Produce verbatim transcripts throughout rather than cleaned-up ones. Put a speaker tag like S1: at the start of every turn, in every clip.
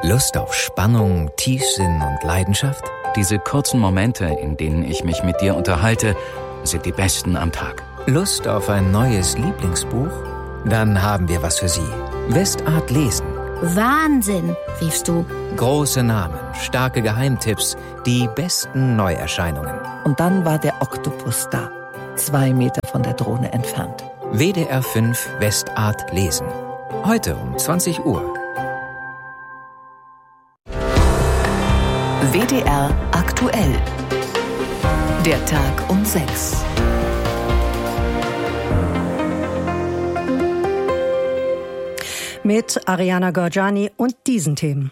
S1: Lust auf Spannung, Tiefsinn und Leidenschaft?
S2: Diese kurzen Momente, in denen ich mich mit dir unterhalte, sind die besten am Tag.
S1: Lust auf ein neues Lieblingsbuch? Dann haben wir was für Sie. Westart lesen.
S3: Wahnsinn, riefst du.
S1: Große Namen, starke Geheimtipps, die besten Neuerscheinungen.
S4: Und dann war der Oktopus da, zwei Meter von der Drohne entfernt.
S1: W D R fünf Westart lesen. Heute um zwanzig Uhr.
S4: W D R aktuell. Der Tag um sechs.
S5: Mit Ariana Gorjani und diesen Themen.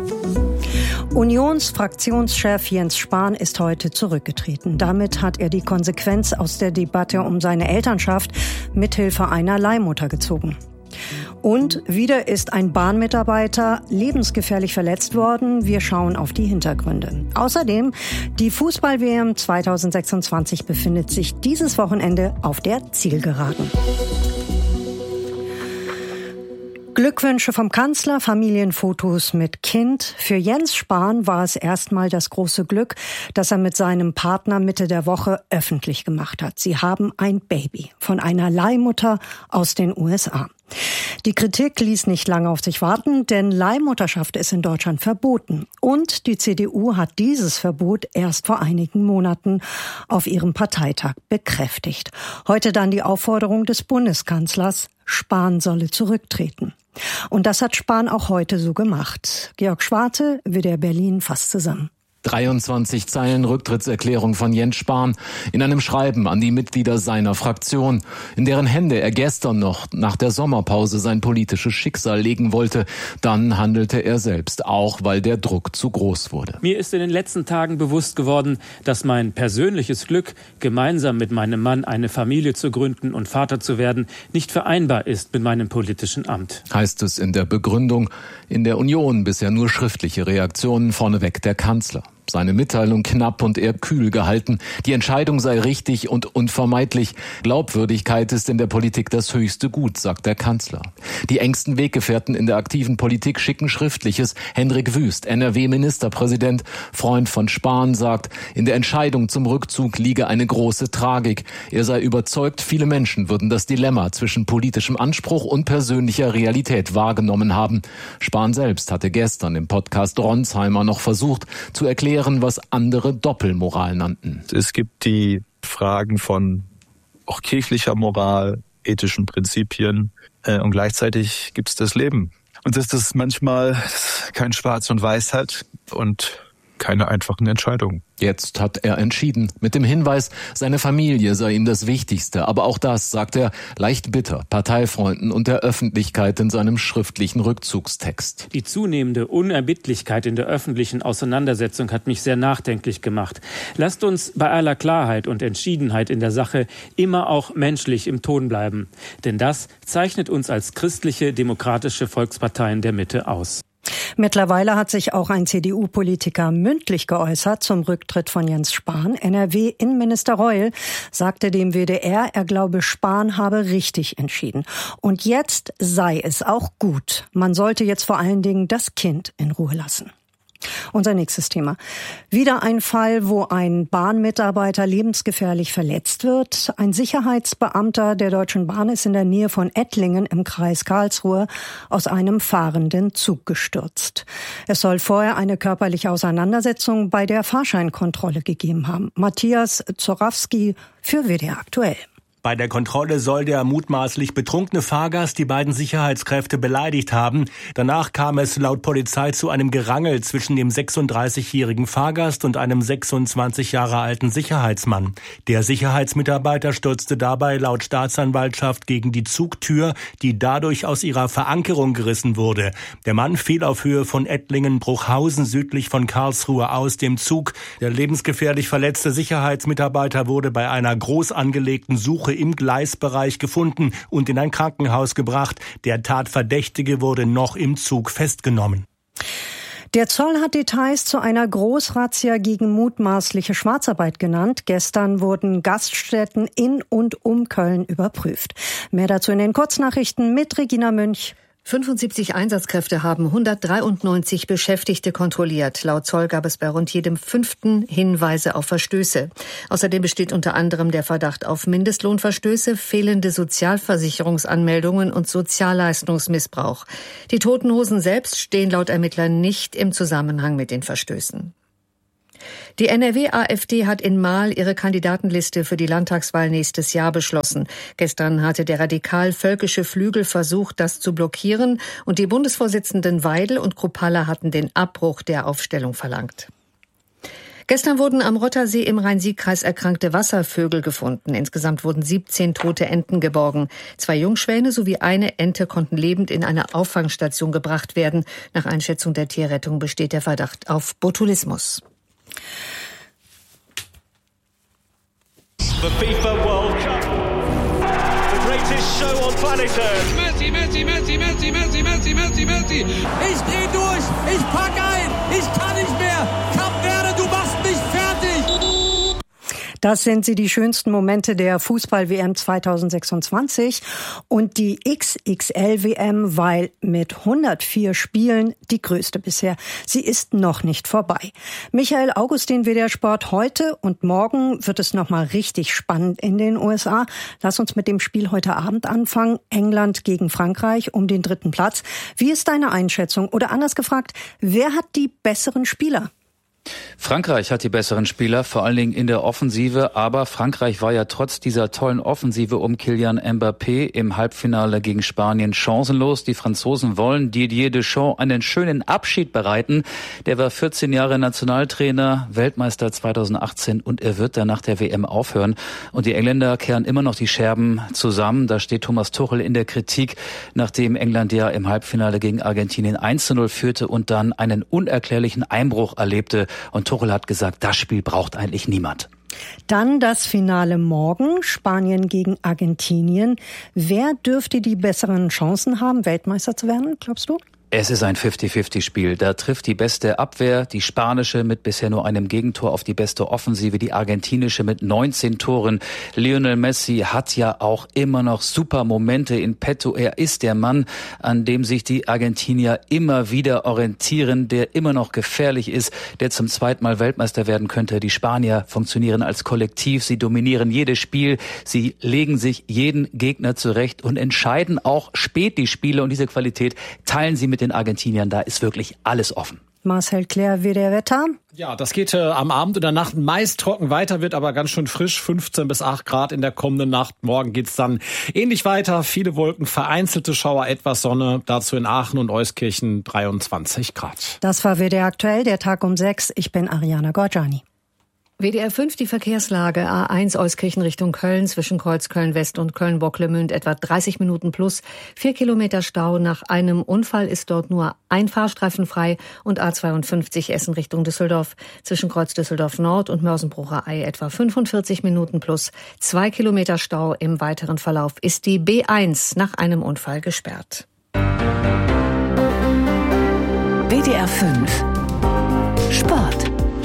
S5: Unionsfraktionschef Jens Spahn ist heute zurückgetreten. Damit hat er die Konsequenz aus der Debatte um seine Elternschaft mithilfe einer Leihmutter gezogen. Und wieder ist ein Bahnmitarbeiter lebensgefährlich verletzt worden. Wir schauen auf die Hintergründe. Außerdem, die Fußball-W M zwanzig sechsundzwanzig befindet sich dieses Wochenende auf der Zielgeraden. Glückwünsche vom Kanzler, Familienfotos mit Kind. Für Jens Spahn war es erstmal das große Glück, dass er mit seinem Partner Mitte der Woche öffentlich gemacht hat. Sie haben ein Baby von einer Leihmutter aus den U S A. Die Kritik ließ nicht lange auf sich warten, denn Leihmutterschaft ist in Deutschland verboten. Und die C D U hat dieses Verbot erst vor einigen Monaten auf ihrem Parteitag bekräftigt. Heute dann die Aufforderung des Bundeskanzlers, Spahn solle zurücktreten. Und das hat Spahn auch heute so gemacht. Georg Schwarte, W D R Berlin, fasst zusammen.
S6: dreiundzwanzig Zeilen Rücktrittserklärung von Jens Spahn in einem Schreiben an die Mitglieder seiner Fraktion, in deren Hände er gestern noch nach der Sommerpause sein politisches Schicksal legen wollte. Dann handelte er selbst, auch weil der Druck zu groß wurde.
S7: Mir ist in den letzten Tagen bewusst geworden, dass mein persönliches Glück, gemeinsam mit meinem Mann eine Familie zu gründen und Vater zu werden, nicht vereinbar ist mit meinem politischen Amt.
S6: Heißt es in der Begründung. In der Union bisher nur schriftliche Reaktionen, vorneweg der Kanzler. Seine Mitteilung knapp und eher kühl gehalten. Die Entscheidung sei richtig und unvermeidlich. Glaubwürdigkeit ist in der Politik das höchste Gut, sagt der Kanzler. Die engsten Weggefährten in der aktiven Politik schicken Schriftliches. Henrik Wüst, N R W-Ministerpräsident, Freund von Spahn, sagt, in der Entscheidung zum Rückzug liege eine große Tragik. Er sei überzeugt, viele Menschen würden das Dilemma zwischen politischem Anspruch und persönlicher Realität wahrgenommen haben. Spahn selbst hatte gestern im Podcast Ronsheimer noch versucht zu erklären, was andere Doppelmoral nannten.
S8: Es gibt die Fragen von auch kirchlicher Moral, ethischen Prinzipien äh, und gleichzeitig gibt es das Leben. Und dass das manchmal kein Schwarz und Weiß hat und keine einfachen Entscheidungen.
S6: Jetzt hat er entschieden, mit dem Hinweis, seine Familie sei ihm das Wichtigste. Aber auch das, sagt er, leicht bitter, Parteifreunden und der Öffentlichkeit in seinem schriftlichen Rückzugstext.
S7: Die zunehmende Unerbittlichkeit in der öffentlichen Auseinandersetzung hat mich sehr nachdenklich gemacht. Lasst uns bei aller Klarheit und Entschiedenheit in der Sache immer auch menschlich im Ton bleiben. Denn das zeichnet uns als christliche, demokratische Volksparteien der Mitte aus.
S5: Mittlerweile hat sich auch ein C D U-Politiker mündlich geäußert zum Rücktritt von Jens Spahn. N R W-Innenminister Reul sagte dem W D R, er glaube, Spahn habe richtig entschieden. Und jetzt sei es auch gut. Man sollte jetzt vor allen Dingen das Kind in Ruhe lassen. Unser nächstes Thema. Wieder ein Fall, wo ein Bahnmitarbeiter lebensgefährlich verletzt wird. Ein Sicherheitsbeamter der Deutschen Bahn ist in der Nähe von Ettlingen im Kreis Karlsruhe aus einem fahrenden Zug gestürzt. Es soll vorher eine körperliche Auseinandersetzung bei der Fahrscheinkontrolle gegeben haben. Matthias Zorawski für W D R aktuell.
S9: Bei der Kontrolle soll der mutmaßlich betrunkene Fahrgast die beiden Sicherheitskräfte beleidigt haben. Danach kam es laut Polizei zu einem Gerangel zwischen dem sechsunddreißigjährigen Fahrgast und einem sechsundzwanzig Jahre alten Sicherheitsmann. Der Sicherheitsmitarbeiter stürzte dabei laut Staatsanwaltschaft gegen die Zugtür, die dadurch aus ihrer Verankerung gerissen wurde. Der Mann fiel auf Höhe von Ettlingen-Bruchhausen südlich von Karlsruhe aus dem Zug. Der lebensgefährlich verletzte Sicherheitsmitarbeiter wurde bei einer groß angelegten Suche im Gleisbereich gefunden und in ein Krankenhaus gebracht. Der Tatverdächtige wurde noch im Zug festgenommen.
S5: Der Zoll hat Details zu einer Großrazzia gegen mutmaßliche Schwarzarbeit genannt. Gestern wurden Gaststätten in und um Köln überprüft. Mehr dazu in den Kurznachrichten mit Regina Münch.
S10: fünfundsiebzig Einsatzkräfte haben hundertdreiundneunzig Beschäftigte kontrolliert. Laut Zoll gab es bei rund jedem fünften Hinweise auf Verstöße. Außerdem besteht unter anderem der Verdacht auf Mindestlohnverstöße, fehlende Sozialversicherungsanmeldungen und Sozialleistungsmissbrauch. Die Toten Hosen selbst stehen laut Ermittlern nicht im Zusammenhang mit den Verstößen. Die N R W-AfD hat in Marl ihre Kandidatenliste für die Landtagswahl nächstes Jahr beschlossen. Gestern hatte der radikal-völkische Flügel versucht, das zu blockieren, und die Bundesvorsitzenden Weidel und Kruppalla hatten den Abbruch der Aufstellung verlangt. Gestern wurden am Rottersee im Rhein-Sieg-Kreis erkrankte Wasservögel gefunden. Insgesamt wurden siebzehn tote Enten geborgen. Zwei Jungschwäne sowie eine Ente konnten lebend in eine Auffangstation gebracht werden. Nach Einschätzung der Tierrettung besteht der Verdacht auf Botulismus.
S11: The FIFA World Cup, the greatest show on planet Earth.
S12: Messi, Messi, Messi, Messi, Messi, Messi, Messi, Messi. Ich dreh durch, ich pack ein, ich kann nicht mehr. Kap Verde, du machst mich fertig.
S5: Das sind sie, die schönsten Momente der Fußball-W M zweitausendsechsundzwanzig und die X X L-W M, weil mit hundertvier Spielen die größte bisher. Sie ist noch nicht vorbei. Michael Augustin, W D R Sport. Heute und morgen wird es nochmal richtig spannend in den U S A. Lass uns mit dem Spiel heute Abend anfangen. England gegen Frankreich um den dritten Platz. Wie ist deine Einschätzung? Oder anders gefragt, wer hat die besseren Spieler?
S2: Frankreich hat die besseren Spieler, vor allen Dingen in der Offensive. Aber Frankreich war ja trotz dieser tollen Offensive um Kylian Mbappé im Halbfinale gegen Spanien chancenlos. Die Franzosen wollen Didier Deschamps einen schönen Abschied bereiten. Der war vierzehn Jahre Nationaltrainer, Weltmeister zweitausendachtzehn, und er wird dann nach der W M aufhören. Und die Engländer kehren immer noch die Scherben zusammen. Da steht Thomas Tuchel in der Kritik, nachdem England ja im Halbfinale gegen Argentinien eins zu null führte und dann einen unerklärlichen Einbruch erlebte. Und Tuchel hat gesagt, das Spiel braucht eigentlich niemand.
S5: Dann das Finale morgen, Spanien gegen Argentinien. Wer dürfte die besseren Chancen haben, Weltmeister zu werden, glaubst du?
S2: Es ist ein fünfzig fünfzig Spiel. Da trifft die beste Abwehr, die spanische mit bisher nur einem Gegentor, auf die beste Offensive, die argentinische mit neunzehn Toren. Lionel Messi hat ja auch immer noch super Momente in petto. Er ist der Mann, an dem sich die Argentinier immer wieder orientieren, der immer noch gefährlich ist, der zum zweiten Mal Weltmeister werden könnte. Die Spanier funktionieren als Kollektiv, sie dominieren jedes Spiel, sie legen sich jeden Gegner zurecht und entscheiden auch spät die Spiele, und diese Qualität teilen sie mit den Argentiniern. Da ist wirklich alles offen.
S5: Marcel Claire, W D R Wetter.
S13: Ja, das geht äh, am Abend und der Nacht meist trocken weiter, wird aber ganz schön frisch, fünfzehn bis acht Grad in der kommenden Nacht. Morgen geht's dann ähnlich weiter, viele Wolken, vereinzelte Schauer, etwas Sonne, dazu in Aachen und Euskirchen dreiundzwanzig Grad.
S5: Das war W D R aktuell, der Tag um sechs. Ich bin Ariana Gorgiani.
S10: W D R fünf, die Verkehrslage. A eins Euskirchen Richtung Köln, zwischen Kreuz Köln-West und Köln-Bocklemünd etwa dreißig Minuten plus. Vier Kilometer Stau. Nach einem Unfall ist dort nur ein Fahrstreifen frei. Und A zweiundfünfzig Essen Richtung Düsseldorf, zwischen Kreuz Düsseldorf Nord und Mörsenbrucher Ei etwa fünfundvierzig Minuten plus. Zwei Kilometer Stau. Im weiteren Verlauf ist die B eins nach einem Unfall gesperrt.
S4: W D R fünf Sport.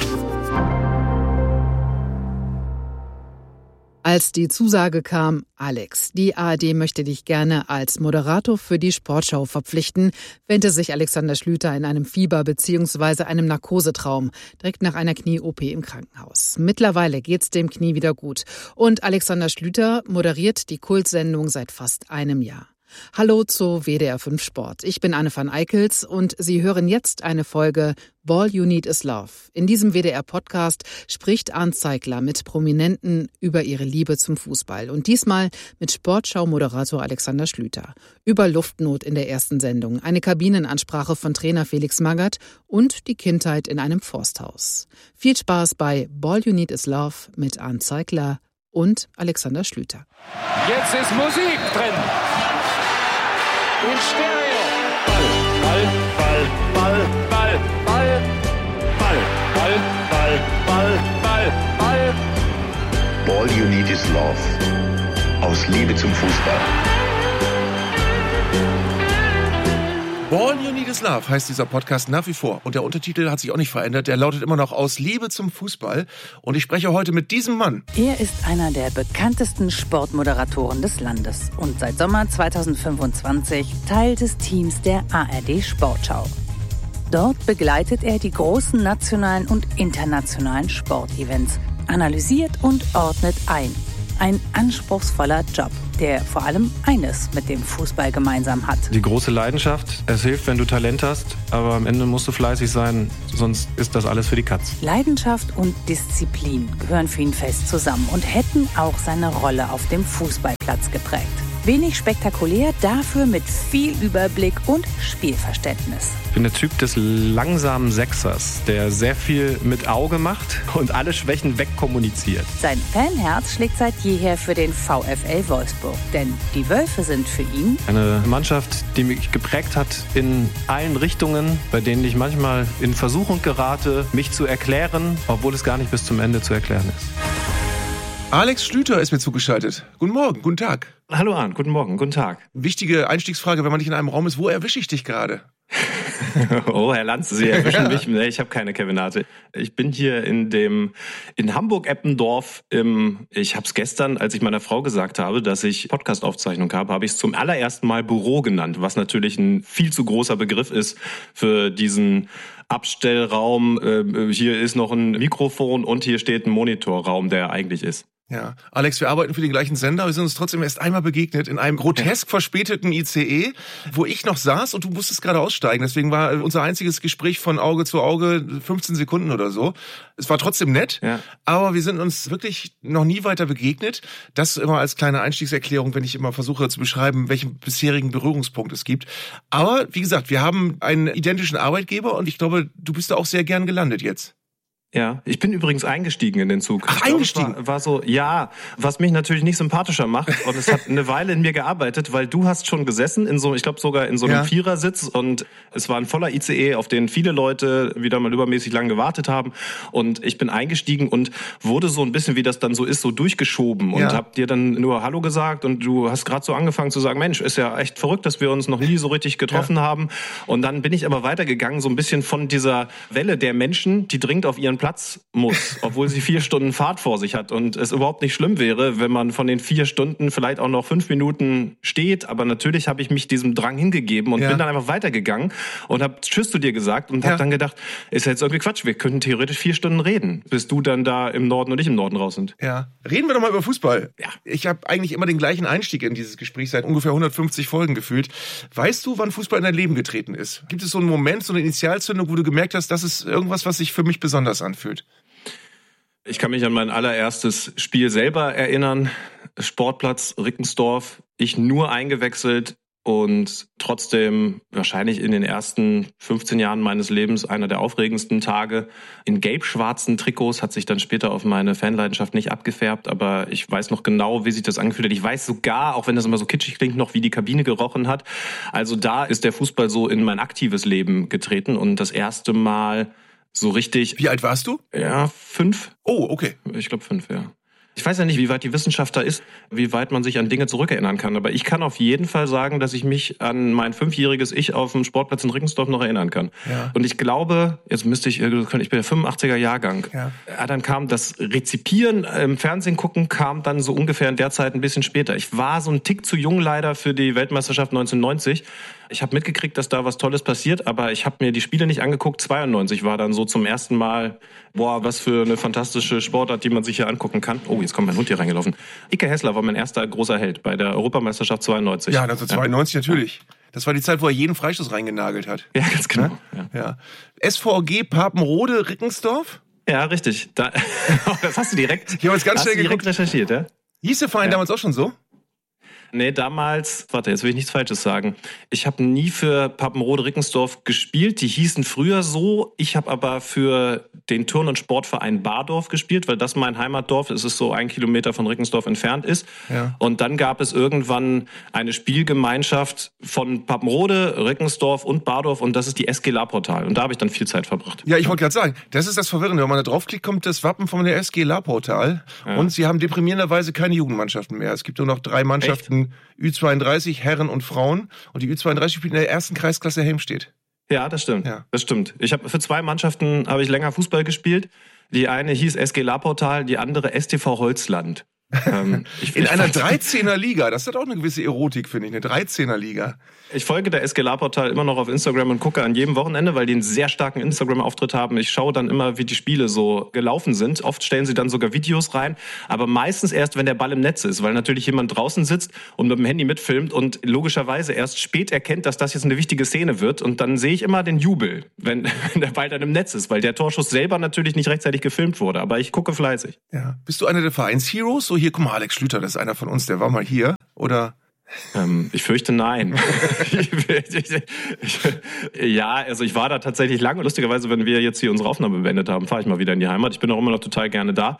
S14: Als die Zusage kam, Alex, die A R D möchte dich gerne als Moderator für die Sportschau verpflichten, wähnte sich Alexander Schlüter in einem Fieber bzw. einem Narkosetraum, direkt nach einer Knie-O P im Krankenhaus. Mittlerweile geht's dem Knie wieder gut und Alexander Schlüter moderiert die Kultsendung seit fast einem Jahr. Hallo zu W D R fünf Sport. Ich bin Anne van Eickels und Sie hören jetzt eine Folge All You Need Is Love. In diesem W D R-Podcast spricht Arndt Zeigler mit Prominenten über ihre Liebe zum Fußball. Und diesmal mit Sportschau-Moderator Alexander Schlüter. Über Luftnot in der ersten Sendung, eine Kabinenansprache von Trainer Felix Magath und die Kindheit in einem Forsthaus. Viel Spaß bei All You Need Is Love mit Arndt Zeigler und Alexander Schlüter.
S15: Jetzt ist Musik drin. In Stereo. Ball, Ball, Ball, Ball, Ball, Ball, Ball, Ball, Ball, Ball, Ball, Ball.
S16: All You Need Is Love. Aus Liebe zum Fußball. All You Need Is Love heißt dieser Podcast nach wie vor. Und der Untertitel hat sich auch nicht verändert. Der lautet immer noch Aus Liebe zum Fußball. Und ich spreche heute mit diesem Mann.
S17: Er ist einer der bekanntesten Sportmoderatoren des Landes. Und seit Sommer zweitausendfünfundzwanzig Teil des Teams der A R D Sportschau. Dort begleitet er die großen nationalen und internationalen Sportevents, analysiert und ordnet ein. Ein anspruchsvoller Job, der vor allem eines mit dem Fußball gemeinsam hat.
S18: Die große Leidenschaft, es hilft, wenn du Talent hast, aber am Ende musst du fleißig sein, sonst ist das alles für die Katz.
S17: Leidenschaft und Disziplin gehören für ihn fest zusammen und hätten auch seine Rolle auf dem Fußballplatz geprägt. Wenig spektakulär, dafür mit viel Überblick und Spielverständnis.
S18: Ich bin der Typ des langsamen Sechsers, der sehr viel mit Auge macht und alle Schwächen wegkommuniziert.
S17: Sein Fanherz schlägt seit jeher für den VfL Wolfsburg, denn die Wölfe sind für ihn
S18: eine Mannschaft, die mich geprägt hat in allen Richtungen, bei denen ich manchmal in Versuchung gerate, mich zu erklären, obwohl es gar nicht bis zum Ende zu erklären ist.
S16: Alex Schlüter ist mir zugeschaltet. Guten Morgen, guten Tag.
S18: Hallo Arndt, guten Morgen, guten Tag.
S16: Wichtige Einstiegsfrage, wenn man nicht in einem Raum ist, wo erwische ich dich gerade?
S18: Oh, Herr Lanz, Sie erwischen mich. Nee, ich habe keine Kevinate. Ich bin hier in dem in Hamburg-Eppendorf. Im, ich habe es gestern, als ich meiner Frau gesagt habe, dass ich Podcast-Aufzeichnung habe, habe ich es zum allerersten Mal Büro genannt, was natürlich ein viel zu großer Begriff ist für diesen Abstellraum. Hier ist noch ein Mikrofon und hier steht ein Monitorraum, der eigentlich ist.
S16: Ja, Alex, wir arbeiten für den gleichen Sender. Wir sind uns trotzdem erst einmal begegnet in einem grotesk verspäteten I C E, wo ich noch saß und du musstest gerade aussteigen. Deswegen war unser einziges Gespräch von Auge zu Auge fünfzehn Sekunden oder so. Es war trotzdem nett, ja. Aber wir sind uns wirklich noch nie weiter begegnet. Das immer als kleine Einstiegserklärung, wenn ich immer versuche zu beschreiben, welchen bisherigen Berührungspunkt es gibt. Aber wie gesagt, wir haben einen identischen Arbeitgeber und ich glaube, du bist da auch sehr gern gelandet jetzt.
S18: Ja, ich bin übrigens eingestiegen in den Zug.
S16: Ach, eingestiegen?
S18: War, war so, ja, was mich natürlich nicht sympathischer macht. Und es hat eine Weile in mir gearbeitet, weil du hast schon gesessen, in so, ich glaube sogar in so einem ja. Vierersitz. Und es war ein voller I C E, auf den viele Leute wieder mal übermäßig lang gewartet haben. Und ich bin eingestiegen und wurde so ein bisschen, wie das dann so ist, so durchgeschoben. Und ja. hab dir dann nur Hallo gesagt. Und du hast gerade so angefangen zu sagen, Mensch, ist ja echt verrückt, dass wir uns noch nie so richtig getroffen ja. haben. Und dann bin ich aber weitergegangen, so ein bisschen von dieser Welle der Menschen, die dringend auf ihren Platz muss, obwohl sie vier Stunden Fahrt vor sich hat und es überhaupt nicht schlimm wäre, wenn man von den vier Stunden vielleicht auch noch fünf Minuten steht, aber natürlich habe ich mich diesem Drang hingegeben und ja. bin dann einfach weitergegangen und habe Tschüss zu dir gesagt und ja. habe dann gedacht, ist jetzt irgendwie Quatsch, wir könnten theoretisch vier Stunden reden, bis du dann da im Norden und ich im Norden raus sind.
S16: Ja, reden wir doch mal über Fußball.
S18: Ja.
S16: Ich habe eigentlich immer den gleichen Einstieg in dieses Gespräch seit ungefähr hundertfünfzig Folgen gefühlt. Weißt du, wann Fußball in dein Leben getreten ist? Gibt es so einen Moment, so eine Initialzündung, wo du gemerkt hast, das ist irgendwas, was sich für mich besonders anfühlt?
S18: Ich kann mich an mein allererstes Spiel selber erinnern. Sportplatz Rickensdorf. Ich nur eingewechselt und trotzdem wahrscheinlich in den ersten fünfzehn Jahren meines Lebens einer der aufregendsten Tage. In gelb-schwarzen Trikots, hat sich dann später auf meine Fanleidenschaft nicht abgefärbt, aber ich weiß noch genau, wie sich das angefühlt hat. Ich weiß sogar, auch wenn das immer so kitschig klingt, noch wie die Kabine gerochen hat. Also da ist der Fußball so in mein aktives Leben getreten und das erste Mal so richtig.
S16: Wie alt warst du?
S18: Ja, fünf.
S16: Oh, okay.
S18: Ich glaube fünf, ja. Ich weiß ja nicht, wie weit die Wissenschaft da ist, wie weit man sich an Dinge zurückerinnern kann. Aber ich kann auf jeden Fall sagen, dass ich mich an mein fünfjähriges Ich auf dem Sportplatz in Rickensdorf noch erinnern kann.
S16: Ja.
S18: Und ich glaube, jetzt müsste ich, ich bin der fünfundachtziger Jahrgang.
S16: Ja.
S18: Ja, dann kam das Rezipieren im Fernsehen gucken, kam dann so ungefähr in der Zeit ein bisschen später. Ich war so ein Tick zu jung leider für die Weltmeisterschaft neunzehnhundertneunzig. Ich habe mitgekriegt, dass da was Tolles passiert, aber ich habe mir die Spiele nicht angeguckt. zweiundneunzig war dann so zum ersten Mal, boah, was für eine fantastische Sportart, die man sich hier angucken kann. Oh, jetzt kommt mein Hund hier reingelaufen. Icke Hessler war mein erster großer Held bei der Europameisterschaft zweiundneunzig.
S16: Ja, neunzehnhundertzweiundneunzig ja. natürlich. Das war die Zeit, wo er jeden Freistoß reingenagelt hat.
S18: Ja, ganz genau.
S16: Ja. Ja. S V G Papenrode Rickensdorf?
S18: Ja, richtig. Da, das hast du direkt,
S16: ich habe jetzt ganz
S18: hast
S16: schnell
S18: du direkt recherchiert, ja?
S16: Hieß der Verein ja. damals auch schon so?
S18: Nee, damals, warte, jetzt will ich nichts Falsches sagen. Ich habe nie für Papenrode Rickensdorf gespielt. Die hießen früher so. Ich habe aber für den Turn- und Sportverein Bardorf gespielt, weil das mein Heimatdorf ist, es so ein Kilometer von Rickensdorf entfernt ist.
S16: Ja.
S18: Und dann gab es irgendwann eine Spielgemeinschaft von Papenrode, Rickensdorf und Bardorf und das ist die S G Laportal. Und da habe ich dann viel Zeit verbracht.
S16: Ja, ich wollte gerade sagen, das ist das Verwirrende. Wenn man da draufklickt, kommt das Wappen von der S G Laportal. Ja. Und sie haben deprimierenderweise keine Jugendmannschaften mehr. Es gibt nur noch drei Mannschaften. Echt? zwischen Ü zweiunddreißig, Herren und Frauen. Und die Ü zweiunddreißig spielt in der ersten Kreisklasse Helmstedt.
S18: Ja, das stimmt. Ja. Das stimmt. Ich habe für zwei Mannschaften habe ich länger Fußball gespielt. Die eine hieß S G Laportal, die andere S T V Holzland. Ähm, ich,
S16: in
S18: ich
S16: einer dreizehner-Liga, das hat auch eine gewisse Erotik, finde ich, eine dreizehner-Liga.
S18: Ich folge der S G Laportal immer noch auf Instagram und gucke an jedem Wochenende, weil die einen sehr starken Instagram-Auftritt haben. Ich schaue dann immer, wie die Spiele so gelaufen sind. Oft stellen sie dann sogar Videos rein, aber meistens erst, wenn der Ball im Netz ist, weil natürlich jemand draußen sitzt und mit dem Handy mitfilmt und logischerweise erst spät erkennt, dass das jetzt eine wichtige Szene wird. Und dann sehe ich immer den Jubel, wenn, wenn der Ball dann im Netz ist, weil der Torschuss selber natürlich nicht rechtzeitig gefilmt wurde. Aber ich gucke fleißig.
S16: Ja. Bist du einer der Vereinsheroes? So, hier, guck mal, Alex Schlüter, das ist einer von uns, der war mal hier, oder?
S18: Ähm, ich fürchte nein. Ja, also ich war da tatsächlich lange. Lustigerweise, wenn wir jetzt hier unsere Aufnahme beendet haben, fahre ich mal wieder in die Heimat. Ich bin auch immer noch total gerne da.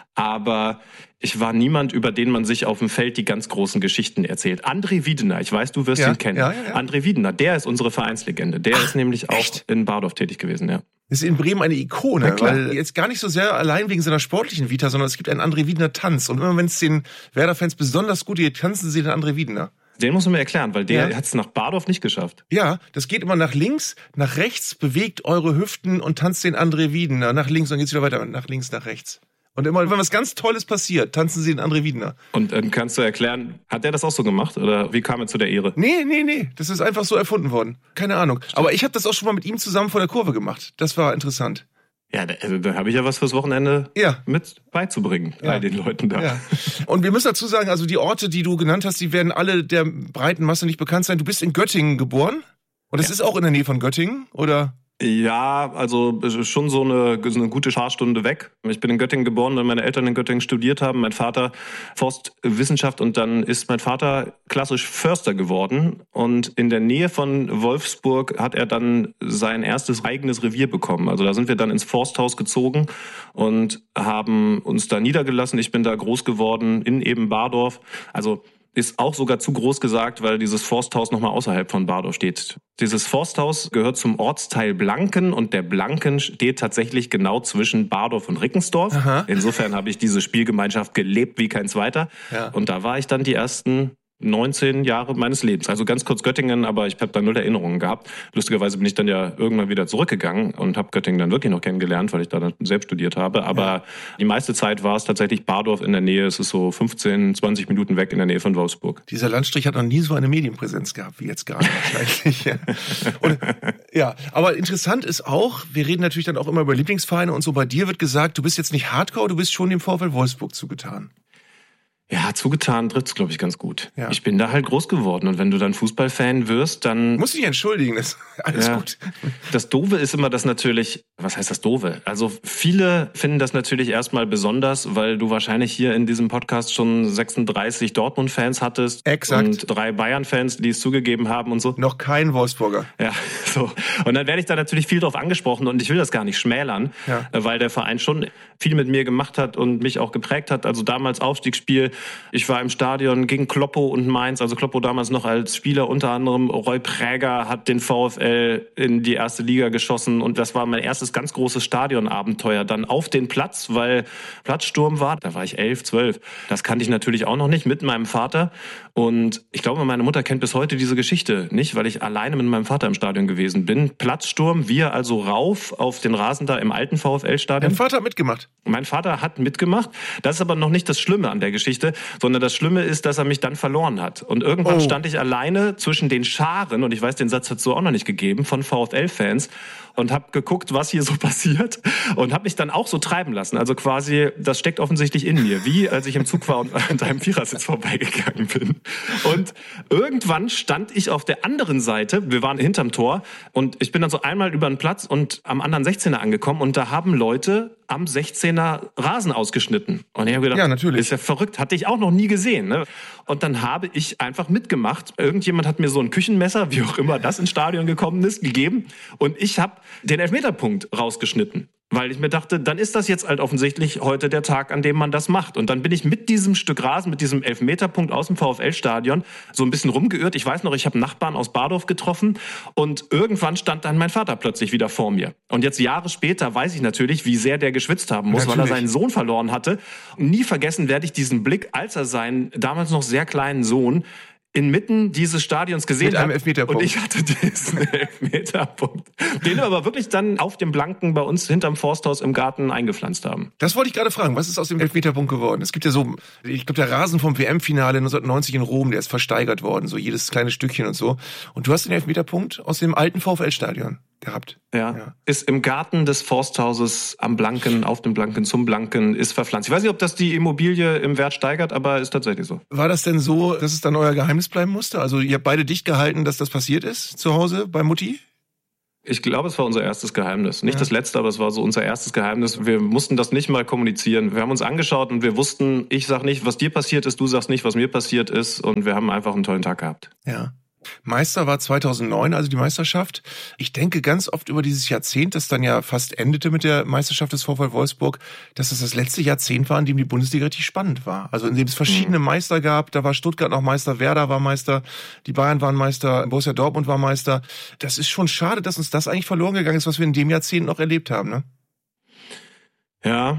S18: Aber ich war niemand, über den man sich auf dem Feld die ganz großen Geschichten erzählt. André Wiedener, ich weiß, du wirst
S16: ja,
S18: ihn kennen.
S16: Ja, ja, ja.
S18: André Wiedener, der ist unsere Vereinslegende. Der Ach, ist nämlich auch echt? in Bardorf tätig gewesen, ja.
S16: Ist in Bremen eine Ikone, weil jetzt gar nicht so sehr allein wegen seiner sportlichen Vita, sondern es gibt einen André Wiedener Tanz. Und immer wenn es den Werder-Fans besonders gut geht, tanzen sie den André Wiedener.
S18: Den muss man mir erklären, weil der
S16: ja.
S18: hat es nach Bardorf nicht geschafft.
S16: Ja, das geht immer nach links, nach rechts, bewegt eure Hüften und tanzt den André Wiedener. Nach links, dann geht's wieder weiter, nach links, nach rechts. Und immer, wenn was ganz Tolles passiert, tanzen sie den André Wiedener.
S18: Und dann kannst du erklären, hat der das auch so gemacht? Oder wie kam er zu der Ehre?
S16: Nee, nee, nee. Das ist einfach so erfunden worden. Keine Ahnung. Aber ich habe das auch schon mal mit ihm zusammen vor der Kurve gemacht. Das war interessant.
S18: Ja, da, also, da habe ich ja was fürs Wochenende
S16: ja.
S18: mit beizubringen, ja. all den Leuten da.
S16: Ja. Und wir müssen dazu sagen, also die Orte, die du genannt hast, die werden alle der breiten Masse nicht bekannt sein. Du bist in Göttingen geboren? Und das ja. ist auch in der Nähe von Göttingen, oder?
S18: Ja, also schon so eine, so eine gute Fahrstunde weg. Ich bin in Göttingen geboren, weil meine Eltern in Göttingen studiert haben. Mein Vater Forstwissenschaft und dann ist mein Vater klassisch Förster geworden. Und in der Nähe von Wolfsburg hat er dann sein erstes eigenes Revier bekommen. Also da sind wir dann ins Forsthaus gezogen und haben uns da niedergelassen. Ich bin da groß geworden in eben Bardorf. Also ist auch sogar zu groß gesagt, weil dieses Forsthaus nochmal außerhalb von Bardorf steht. Dieses Forsthaus gehört zum Ortsteil Blanken und der Blanken steht tatsächlich genau zwischen Bardorf und Rickensdorf. Aha. Insofern habe ich diese Spielgemeinschaft gelebt wie kein zweiter. Ja. Und da war ich dann die ersten neunzehn Jahre meines Lebens. Also ganz kurz Göttingen, aber ich habe da null Erinnerungen gehabt. Lustigerweise bin ich dann ja irgendwann wieder zurückgegangen und habe Göttingen dann wirklich noch kennengelernt, weil ich da dann selbst studiert habe. Aber ja. die meiste Zeit war es tatsächlich Bardorf in der Nähe. Es ist so fünfzehn, zwanzig Minuten weg in der Nähe von Wolfsburg.
S16: Dieser Landstrich hat noch nie so eine Medienpräsenz gehabt wie jetzt gerade wahrscheinlich. Ja. Und, ja, aber interessant ist auch, wir reden natürlich dann auch immer über Lieblingsvereine und so. Bei dir wird gesagt, du bist jetzt nicht Hardcore, du bist schon dem VfL Wolfsburg zugetan.
S18: Ja, zugetan trifft's, glaube ich, ganz gut. Ja. Ich bin da halt groß geworden und wenn du dann Fußballfan wirst, dann...
S16: Muss dich entschuldigen, das ist alles ja. gut.
S18: Das Doofe ist immer das natürlich... Was heißt das Doofe? Also viele finden das natürlich erstmal besonders, weil du wahrscheinlich hier in diesem Podcast schon sechsunddreißig Dortmund-Fans hattest.
S16: Exakt.
S18: Und drei Bayern-Fans, die es zugegeben haben und so.
S16: Noch kein Wolfsburger.
S18: Ja, so. Und dann werde ich da natürlich viel drauf angesprochen und ich will das gar nicht schmälern, ja. weil der Verein schon viel mit mir gemacht hat und mich auch geprägt hat. Also damals Aufstiegsspiel. Ich war im Stadion gegen Kloppo und Mainz, also Kloppo damals noch als Spieler, unter anderem Roy Präger hat den VfL in die erste Liga geschossen und das war mein erstes ganz großes Stadionabenteuer. Dann auf den Platz, weil Platzsturm war, da war ich elf, zwölf. Das kannte ich natürlich auch noch nicht mit meinem Vater und ich glaube, meine Mutter kennt bis heute diese Geschichte nicht, weil ich alleine mit meinem Vater im Stadion gewesen bin. Platzsturm, wir also rauf auf den Rasen da im alten VfL-Stadion.
S16: Dein Vater hat mitgemacht?
S18: Mein Vater hat mitgemacht. Das ist aber noch nicht das Schlimme an der Geschichte, sondern das Schlimme ist, dass er mich dann verloren hat. Und irgendwann oh. stand ich alleine zwischen den Scharen, und ich weiß, den Satz hat es so auch noch nicht gegeben, von VfL-Fans und habe geguckt, was hier so passiert und habe mich dann auch so treiben lassen. Also quasi, das steckt offensichtlich in mir, wie als ich im Zug war und an deinem Vierersitz vorbeigegangen bin. Und irgendwann stand ich auf der anderen Seite, wir waren hinterm Tor und ich bin dann so einmal über den Platz und am anderen sechzehner angekommen und da haben Leute am sechzehner Rasen ausgeschnitten. Und ich habe gedacht,
S16: ja, natürlich.
S18: Ist ja verrückt, hatte ich auch noch nie gesehen. Ne? Und dann habe ich einfach mitgemacht. Irgendjemand hat mir so ein Küchenmesser, wie auch immer das ins Stadion gekommen ist, gegeben. Und ich habe den Elfmeterpunkt rausgeschnitten. Weil ich mir dachte, dann ist das jetzt halt offensichtlich heute der Tag, an dem man das macht. Und dann bin ich mit diesem Stück Rasen, mit diesem Elfmeterpunkt aus dem VfL-Stadion so ein bisschen rumgeirrt. Ich weiß noch, ich habe einen Nachbarn aus Bardorf getroffen und irgendwann stand dann mein Vater plötzlich wieder vor mir. Und jetzt Jahre später weiß ich natürlich, wie sehr der geschwitzt haben muss, natürlich, weil er seinen Sohn verloren hatte. Und nie vergessen werde ich diesen Blick, als er seinen damals noch sehr kleinen Sohn inmitten dieses Stadions gesehen
S16: mit einem
S18: hat.
S16: Elfmeterpunkt.
S18: Und ich hatte diesen Elfmeterpunkt, den wir aber wirklich dann auf dem Blanken bei uns hinterm Forsthaus im Garten eingepflanzt haben.
S16: Das wollte ich gerade fragen. Was ist aus dem Elfmeterpunkt geworden? Es gibt ja so, ich glaube, der Rasen vom W M-Finale neunzehnhundertneunzig in Rom, der ist versteigert worden, so jedes kleine Stückchen und so. Und du hast den Elfmeterpunkt aus dem alten VfL-Stadion gehabt.
S18: Ja. ja, ist im Garten des Forsthauses am Blanken, auf dem Blanken, zum Blanken, ist verpflanzt. Ich weiß nicht, ob das die Immobilie im Wert steigert, aber ist tatsächlich so.
S16: War das denn so, dass es dann euer Geheimnis bleiben musste? Also ihr habt beide dicht gehalten, dass das passiert ist zu Hause bei Mutti?
S18: Ich glaube, es war unser erstes Geheimnis. Nicht ja. das letzte, aber es war so unser erstes Geheimnis. Wir mussten das nicht mal kommunizieren. Wir haben uns angeschaut und wir wussten, ich sag nicht, was dir passiert ist, du sagst nicht, was mir passiert ist. Und wir haben einfach einen tollen Tag gehabt.
S16: Ja. Meister war zweitausendneun, also die Meisterschaft. Ich denke ganz oft über dieses Jahrzehnt, das dann ja fast endete mit der Meisterschaft des VfL Wolfsburg, dass es das letzte Jahrzehnt war, in dem die Bundesliga richtig spannend war. Also in dem es verschiedene mhm. Meister gab. Da war Stuttgart noch Meister, Werder war Meister, die Bayern waren Meister, Borussia Dortmund war Meister. Das ist schon schade, dass uns das eigentlich verloren gegangen ist, was wir in dem Jahrzehnt noch erlebt haben, ne?
S18: Ja.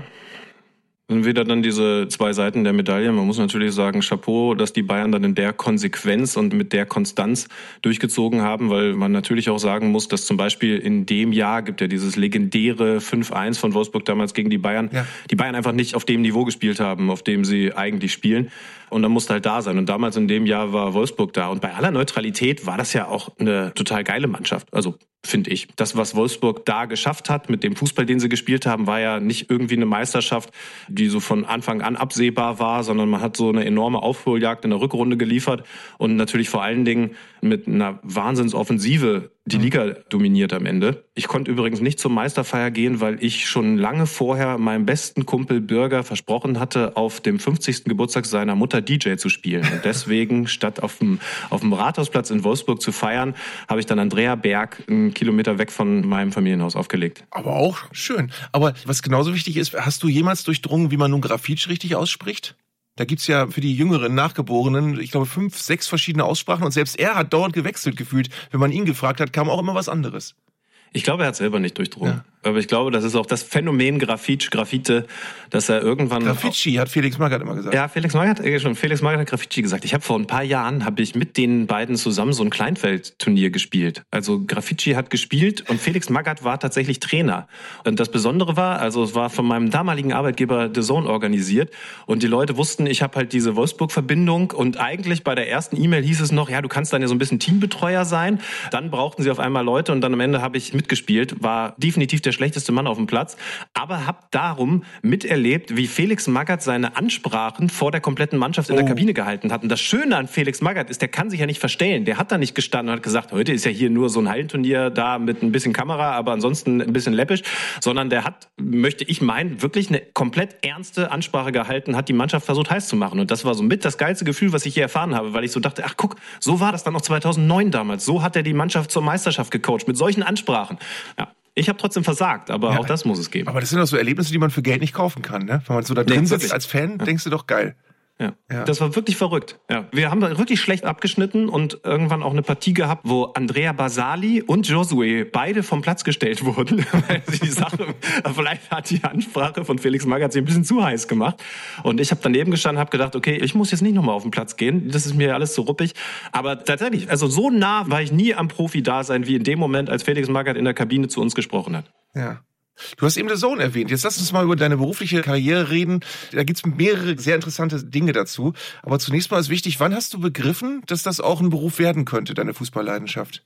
S18: Und wieder dann diese zwei Seiten der Medaille. Man muss natürlich sagen, Chapeau, dass die Bayern dann in der Konsequenz und mit der Konstanz durchgezogen haben, weil man natürlich auch sagen muss, dass zum Beispiel in dem Jahr gibt ja dieses legendäre fünf eins von Wolfsburg damals gegen die Bayern, ja. die Bayern einfach nicht auf dem Niveau gespielt haben, auf dem sie eigentlich spielen. Und dann musste halt da sein. Und damals in dem Jahr war Wolfsburg da. Und bei aller Neutralität war das ja auch eine total geile Mannschaft. Also finde ich. Das, was Wolfsburg da geschafft hat, mit dem Fußball, den sie gespielt haben, war ja nicht irgendwie eine Meisterschaft, die so von Anfang an absehbar war, sondern man hat so eine enorme Aufholjagd in der Rückrunde geliefert und natürlich vor allen Dingen mit einer Wahnsinnsoffensive die Liga dominiert am Ende. Ich konnte übrigens nicht zur Meisterfeier gehen, weil ich schon lange vorher meinem besten Kumpel Bürger versprochen hatte, auf dem fünfzigsten Geburtstag seiner Mutter D J zu spielen. Und deswegen, statt auf dem, auf dem Rathausplatz in Wolfsburg zu feiern, habe ich dann Andrea Berg einen Kilometer weg von meinem Familienhaus aufgelegt.
S16: Aber auch schön. Aber was genauso wichtig ist, hast du jemals durchdrungen, wie man nun Grafitsch richtig ausspricht? Da gibt's ja für die jüngeren Nachgeborenen, ich glaube, fünf, sechs verschiedene Aussprachen und selbst er hat dauernd gewechselt gefühlt. Wenn man ihn gefragt hat, kam auch immer was anderes.
S18: Ich glaube, er hat selber nicht durchdrungen. Ja. Aber ich glaube, das ist auch das Phänomen Grafitsch, Graffite, dass er irgendwann...
S16: Graffiti, hat Felix Magath immer gesagt.
S18: Ja, Felix Magath, äh, schon. Felix Magath hat Graffiti gesagt. Ich habe vor ein paar Jahren, habe ich mit den beiden zusammen so ein Kleinfeldturnier gespielt. Also Graffiti hat gespielt und Felix Magath war tatsächlich Trainer. Und das Besondere war, also es war von meinem damaligen Arbeitgeber The Zone organisiert und die Leute wussten, ich habe halt diese Wolfsburg-Verbindung und eigentlich bei der ersten E-Mail hieß es noch, ja, du kannst dann ja so ein bisschen Teambetreuer sein. Dann brauchten sie auf einmal Leute und dann am Ende habe ich mitgespielt, war definitiv der schlechteste Mann auf dem Platz, aber habe darum miterlebt, wie Felix Magath seine Ansprachen vor der kompletten Mannschaft in oh. der Kabine gehalten hat. Und das Schöne an Felix Magath ist, der kann sich ja nicht verstellen. Der hat da nicht gestanden und hat gesagt, heute ist ja hier nur so ein Hallenturnier da mit ein bisschen Kamera, aber ansonsten ein bisschen läppisch, sondern der hat, möchte ich meinen, wirklich eine komplett ernste Ansprache gehalten, hat die Mannschaft versucht heiß zu machen. Und das war so mit das geilste Gefühl, was ich je erfahren habe, weil ich so dachte, ach guck, so war das dann auch zweitausendneun damals. So hat er die Mannschaft zur Meisterschaft gecoacht, mit solchen Ansprachen. Ja. Ich habe trotzdem versagt, aber ja, auch das muss es geben.
S16: Aber das sind doch so Erlebnisse, die man für Geld nicht kaufen kann, ne? Wenn man so da drin nee, sitzt als Fan, ja. denkst du doch geil.
S18: Ja. ja, das war wirklich verrückt. Ja. Wir haben da wirklich schlecht abgeschnitten und irgendwann auch eine Partie gehabt, wo Andrea Basali und Josué beide vom Platz gestellt wurden. Weil die Sache, vielleicht hat die Ansprache von Felix Magath sich ein bisschen zu heiß gemacht. Und ich habe daneben gestanden, habe gedacht, okay, ich muss jetzt nicht nochmal auf den Platz gehen. Das ist mir alles zu ruppig. Aber tatsächlich, also so nah war ich nie am Profi-Dasein wie in dem Moment, als Felix Magath in der Kabine zu uns gesprochen hat.
S16: Ja. Du hast eben The Zone erwähnt. Jetzt lass uns mal über deine berufliche Karriere reden. Da gibt's mehrere sehr interessante Dinge dazu. Aber zunächst mal ist wichtig, wann hast du begriffen, dass das auch ein Beruf werden könnte, deine Fußballleidenschaft?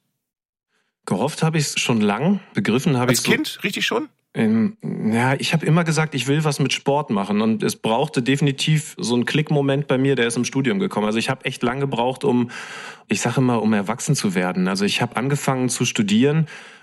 S18: Gehofft habe ich es schon lang. Begriffen habe ich
S16: es. Als Kind? So, richtig schon?
S18: Ähm, ja, ich habe immer gesagt, ich will was mit Sport machen. Und es brauchte definitiv so einen Klickmoment bei mir, der ist im Studium gekommen. Also ich habe echt lange gebraucht, um, ich sage immer, um erwachsen zu werden. Also ich habe angefangen zu studieren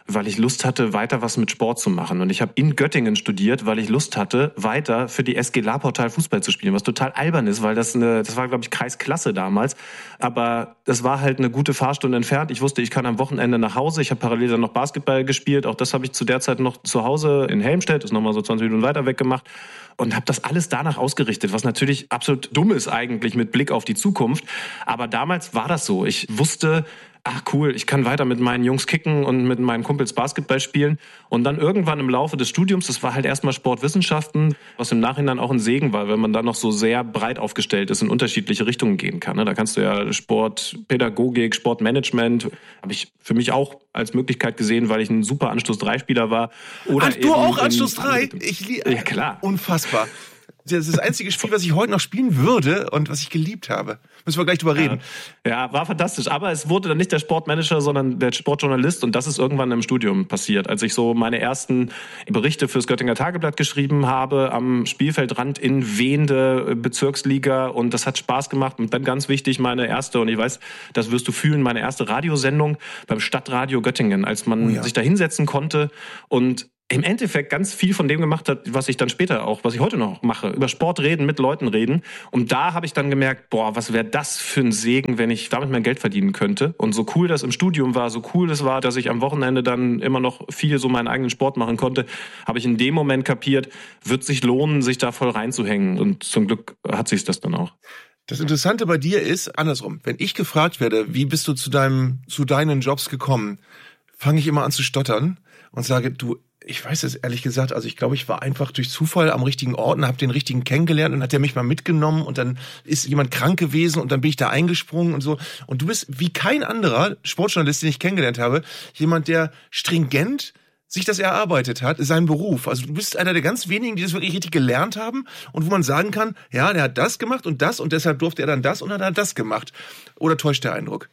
S18: weil ich Lust hatte, weiter was mit Sport zu machen. Und ich habe in Göttingen studiert, weil ich Lust hatte, weiter für die S G Laportal Fußball zu spielen, was total albern ist, weil das eine, das war, glaube ich, Kreisklasse damals. Aber das war halt eine gute Fahrstunde entfernt. Ich wusste, ich kann am Wochenende nach Hause. Ich habe parallel dann noch Basketball gespielt. Auch das habe ich zu der Zeit noch zu Hause in Helmstedt, ist nochmal so zwanzig Minuten weiter weg gemacht. Und habe das alles danach ausgerichtet, was natürlich absolut dumm ist eigentlich mit Blick auf die Zukunft. Aber damals war das so. Ich wusste, ach cool, ich kann weiter mit meinen Jungs kicken und mit meinen Kumpels Basketball spielen. Und dann irgendwann im Laufe des Studiums, das war halt erstmal Sportwissenschaften, was im Nachhinein auch ein Segen war, wenn man dann noch so sehr breit aufgestellt ist, in unterschiedliche Richtungen gehen kann. Da kannst du ja Sportpädagogik, Sportmanagement, habe ich für mich auch als Möglichkeit gesehen, weil ich ein super Anschluss drei Spieler war. Oder
S16: Ach, du auch Anschluss drei? Ich liebe.
S18: Ja, klar.
S16: Unfassbar. Das ist das einzige Spiel, was ich heute noch spielen würde und was ich geliebt habe. Müssen wir gleich drüber reden.
S18: Ja, ja, war fantastisch. Aber es wurde dann nicht der Sportmanager, sondern der Sportjournalist. Und das ist irgendwann im Studium passiert. Als ich so meine ersten Berichte fürs Göttinger Tageblatt geschrieben habe, am Spielfeldrand in Wehende Bezirksliga. Und das hat Spaß gemacht. Und dann ganz wichtig, meine erste, und ich weiß, das wirst du fühlen, meine erste Radiosendung beim Stadtradio Göttingen, als man oh ja. sich da hinsetzen konnte und im Endeffekt ganz viel von dem gemacht hat, was ich dann später auch, was ich heute noch mache, über Sport reden, mit Leuten reden. Und da habe ich dann gemerkt, boah, was wäre das für ein Segen, wenn ich damit mein Geld verdienen könnte. Und so cool das im Studium war, so cool es war, dass ich am Wochenende dann immer noch viel so meinen eigenen Sport machen konnte, habe ich in dem Moment kapiert, wird sich lohnen, sich da voll reinzuhängen. Und zum Glück hat sich das dann auch.
S16: Das Interessante bei dir ist, andersrum, wenn ich gefragt werde, wie bist du zu deinem, zu deinen Jobs gekommen, fange ich immer an zu stottern und sage, du, ich weiß es ehrlich gesagt, also ich glaube, ich war einfach durch Zufall am richtigen Ort und habe den richtigen kennengelernt und hat der mich mal mitgenommen und dann ist jemand krank gewesen und dann bin ich da eingesprungen und so. Und du bist wie kein anderer Sportjournalist, den ich kennengelernt habe, jemand, der stringent sich das erarbeitet hat, seinen Beruf. Also du bist einer der ganz wenigen, die das wirklich richtig gelernt haben und wo man sagen kann, ja, der hat das gemacht und das und deshalb durfte er dann das und hat dann das gemacht. Oder täuscht der Eindruck?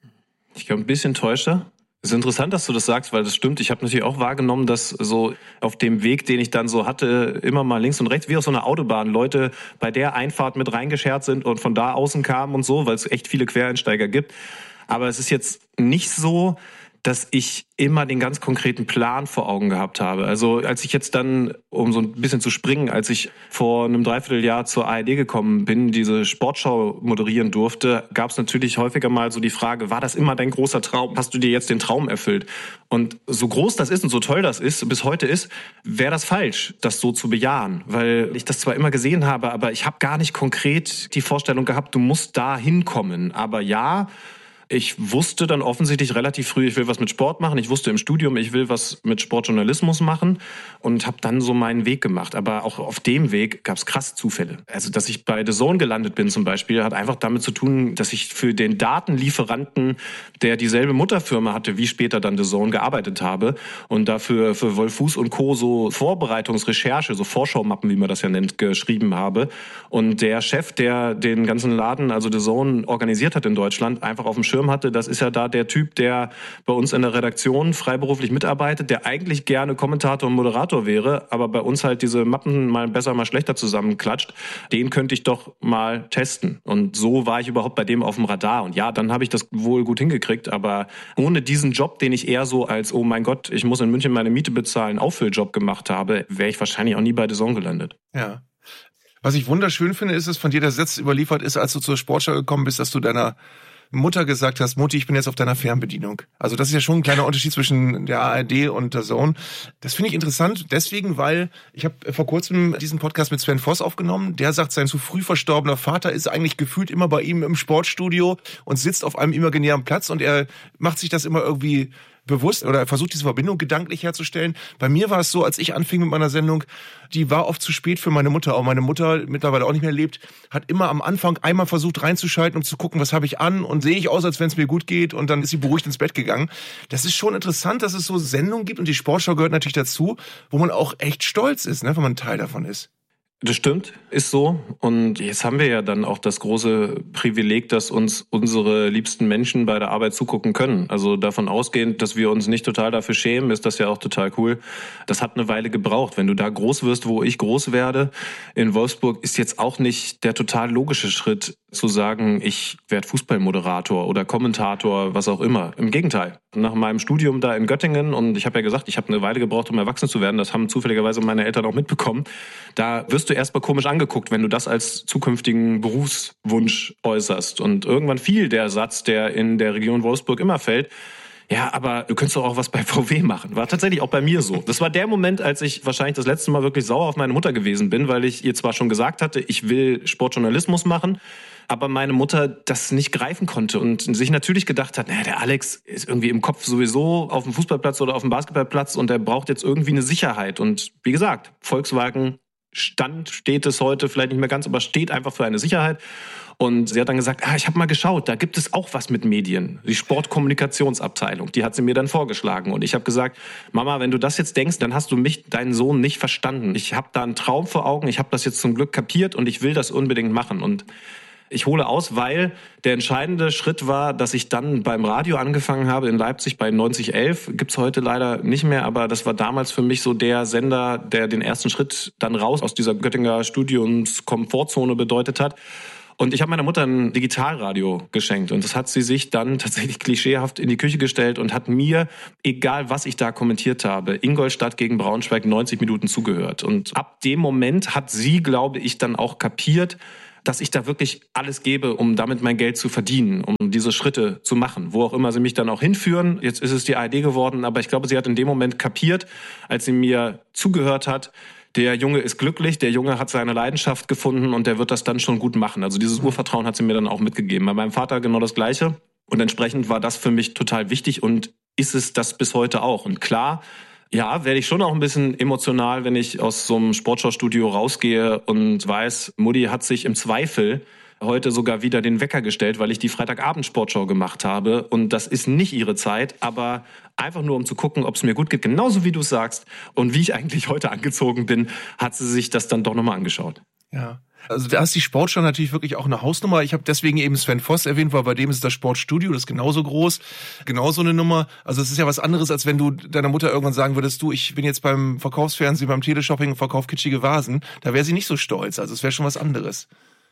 S18: Ich glaube, ein bisschen täuscht er. Es ist interessant, dass du das sagst, weil das stimmt. Ich habe natürlich auch wahrgenommen, dass so auf dem Weg, den ich dann so hatte, immer mal links und rechts, wie auf so einer Autobahn, Leute bei der Einfahrt mit reingeschert sind und von da außen kamen und so, weil es echt viele Quereinsteiger gibt. Aber es ist jetzt nicht so, dass ich immer den ganz konkreten Plan vor Augen gehabt habe. Also als ich jetzt dann, um so ein bisschen zu springen, als ich vor einem Dreivierteljahr zur A R D gekommen bin, diese Sportschau moderieren durfte, gab es natürlich häufiger mal so die Frage, war das immer dein großer Traum? Hast du dir jetzt den Traum erfüllt? Und so groß das ist und so toll das ist, bis heute ist, wäre das falsch, das so zu bejahen. Weil ich das zwar immer gesehen habe, aber ich habe gar nicht konkret die Vorstellung gehabt, du musst da hinkommen. Aber ja, ich wusste dann offensichtlich relativ früh, ich will was mit Sport machen. Ich wusste im Studium, ich will was mit Sportjournalismus machen und habe dann so meinen Weg gemacht. Aber auch auf dem Weg gab es krasse Zufälle. Also, dass ich bei The Zone gelandet bin zum Beispiel, hat einfach damit zu tun, dass ich für den Datenlieferanten, der dieselbe Mutterfirma hatte, wie später dann The Zone, gearbeitet habe und dafür für Wolf Fuß und Co. so Vorbereitungsrecherche, so Vorschaumappen, wie man das ja nennt, geschrieben habe. Und der Chef, der den ganzen Laden, also The Zone, organisiert hat in Deutschland, einfach auf dem Schirm hatte, das ist ja da der Typ, der bei uns in der Redaktion freiberuflich mitarbeitet, der eigentlich gerne Kommentator und Moderator wäre, aber bei uns halt diese Mappen mal besser, mal schlechter zusammenklatscht. Den könnte ich doch mal testen. Und so war ich überhaupt bei dem auf dem Radar. Und ja, dann habe ich das wohl gut hingekriegt, aber ohne diesen Job, den ich eher so als, oh mein Gott, ich muss in München meine Miete bezahlen, Auffülljob gemacht habe, wäre ich wahrscheinlich auch nie bei The Zone gelandet.
S16: Ja. Was ich wunderschön finde, ist, dass von dir der Satz überliefert ist, als du zur Sportschau gekommen bist, dass du deiner Mutter gesagt hast, Mutti, ich bin jetzt auf deiner Fernbedienung. Also das ist ja schon ein kleiner Unterschied zwischen der A R D und der Zone. Das finde ich interessant, deswegen, weil ich habe vor kurzem diesen Podcast mit Sven Voss aufgenommen. Der sagt, sein zu früh verstorbener Vater ist eigentlich gefühlt immer bei ihm im Sportstudio und sitzt auf einem imaginären Platz und er macht sich das immer irgendwie bewusst oder versucht diese Verbindung gedanklich herzustellen. Bei mir war es so, als ich anfing mit meiner Sendung, die war oft zu spät für meine Mutter. Auch meine Mutter, mittlerweile auch nicht mehr lebt, hat immer am Anfang einmal versucht reinzuschalten, um zu gucken, was habe ich an und sehe ich aus, als wenn es mir gut geht, und dann ist sie beruhigt ins Bett gegangen. Das ist schon interessant, dass es so Sendungen gibt und die Sportschau gehört natürlich dazu, wo man auch echt stolz ist, ne, wenn man ein Teil davon ist.
S18: Das stimmt, ist so. Und jetzt haben wir ja dann auch das große Privileg, dass uns unsere liebsten Menschen bei der Arbeit zugucken können. Also davon ausgehend, dass wir uns nicht total dafür schämen, ist das ja auch total cool. Das hat eine Weile gebraucht. Wenn du da groß wirst, wo ich groß werde, in Wolfsburg, ist jetzt auch nicht der total logische Schritt zu sagen, ich werde Fußballmoderator oder Kommentator, was auch immer. Im Gegenteil. Nach meinem Studium da in Göttingen, und ich habe ja gesagt, ich habe eine Weile gebraucht, um erwachsen zu werden, das haben zufälligerweise meine Eltern auch mitbekommen, da wirst du erstmal komisch angeguckt, wenn du das als zukünftigen Berufswunsch äußerst. Und irgendwann fiel der Satz, der in der Region Wolfsburg immer fällt, ja, aber du könntest doch auch was bei V W machen. War tatsächlich auch bei mir so. Das war der Moment, als ich wahrscheinlich das letzte Mal wirklich sauer auf meine Mutter gewesen bin, weil ich ihr zwar schon gesagt hatte, ich will Sportjournalismus machen, aber meine Mutter das nicht greifen konnte und sich natürlich gedacht hat, naja, der Alex ist irgendwie im Kopf sowieso auf dem Fußballplatz oder auf dem Basketballplatz und der braucht jetzt irgendwie eine Sicherheit. Und wie gesagt, Volkswagen stand, steht es heute vielleicht nicht mehr ganz, aber steht einfach für eine Sicherheit. Und sie hat dann gesagt, ah, ich habe mal geschaut, da gibt es auch was mit Medien. Die Sportkommunikationsabteilung, die hat sie mir dann vorgeschlagen. Und ich habe gesagt, Mama, wenn du das jetzt denkst, dann hast du mich, deinen Sohn, nicht verstanden. Ich habe da einen Traum vor Augen, ich habe das jetzt zum Glück kapiert und ich will das unbedingt machen. Und ich hole aus, weil der entscheidende Schritt war, dass ich dann beim Radio angefangen habe in Leipzig bei neunzig elf. Gibt's heute leider nicht mehr, aber das war damals für mich so der Sender, der den ersten Schritt dann raus aus dieser Göttinger Studiums-Komfortzone bedeutet hat. Und ich habe meiner Mutter ein Digitalradio geschenkt und das hat sie sich dann tatsächlich klischeehaft in die Küche gestellt und hat mir, egal was ich da kommentiert habe, Ingolstadt gegen Braunschweig neunzig Minuten zugehört. Und ab dem Moment hat sie, glaube ich, dann auch kapiert, dass ich da wirklich alles gebe, um damit mein Geld zu verdienen, um diese Schritte zu machen, wo auch immer sie mich dann auch hinführen. Jetzt ist es die A R D geworden, aber ich glaube, sie hat in dem Moment kapiert, als sie mir zugehört hat, der Junge ist glücklich, der Junge hat seine Leidenschaft gefunden und der wird das dann schon gut machen. Also dieses Urvertrauen hat sie mir dann auch mitgegeben. Bei meinem Vater genau das Gleiche. Und entsprechend war das für mich total wichtig und ist es das bis heute auch. Und klar, ja, werde ich schon auch ein bisschen emotional, wenn ich aus so einem Sportschaustudio rausgehe und weiß, Mutti hat sich im Zweifel heute sogar wieder den Wecker gestellt, weil ich die Freitagabend-Sportschau gemacht habe. Und das ist nicht ihre Zeit, aber einfach nur, um zu gucken, ob es mir gut geht. Genauso wie du sagst. Und wie ich eigentlich heute angezogen bin, hat sie sich das dann doch nochmal angeschaut.
S16: Ja. Also da ist die Sportschau natürlich wirklich auch eine Hausnummer. Ich habe deswegen eben Sven Voss erwähnt, weil bei dem ist das Sportstudio, das ist genauso groß, genauso eine Nummer. Also es ist ja was anderes, als wenn du deiner Mutter irgendwann sagen würdest, du, ich bin jetzt beim Verkaufsfernsehen, beim Teleshopping und verkauf kitschige Vasen. Da wäre sie nicht so stolz. Also es wäre schon was anderes.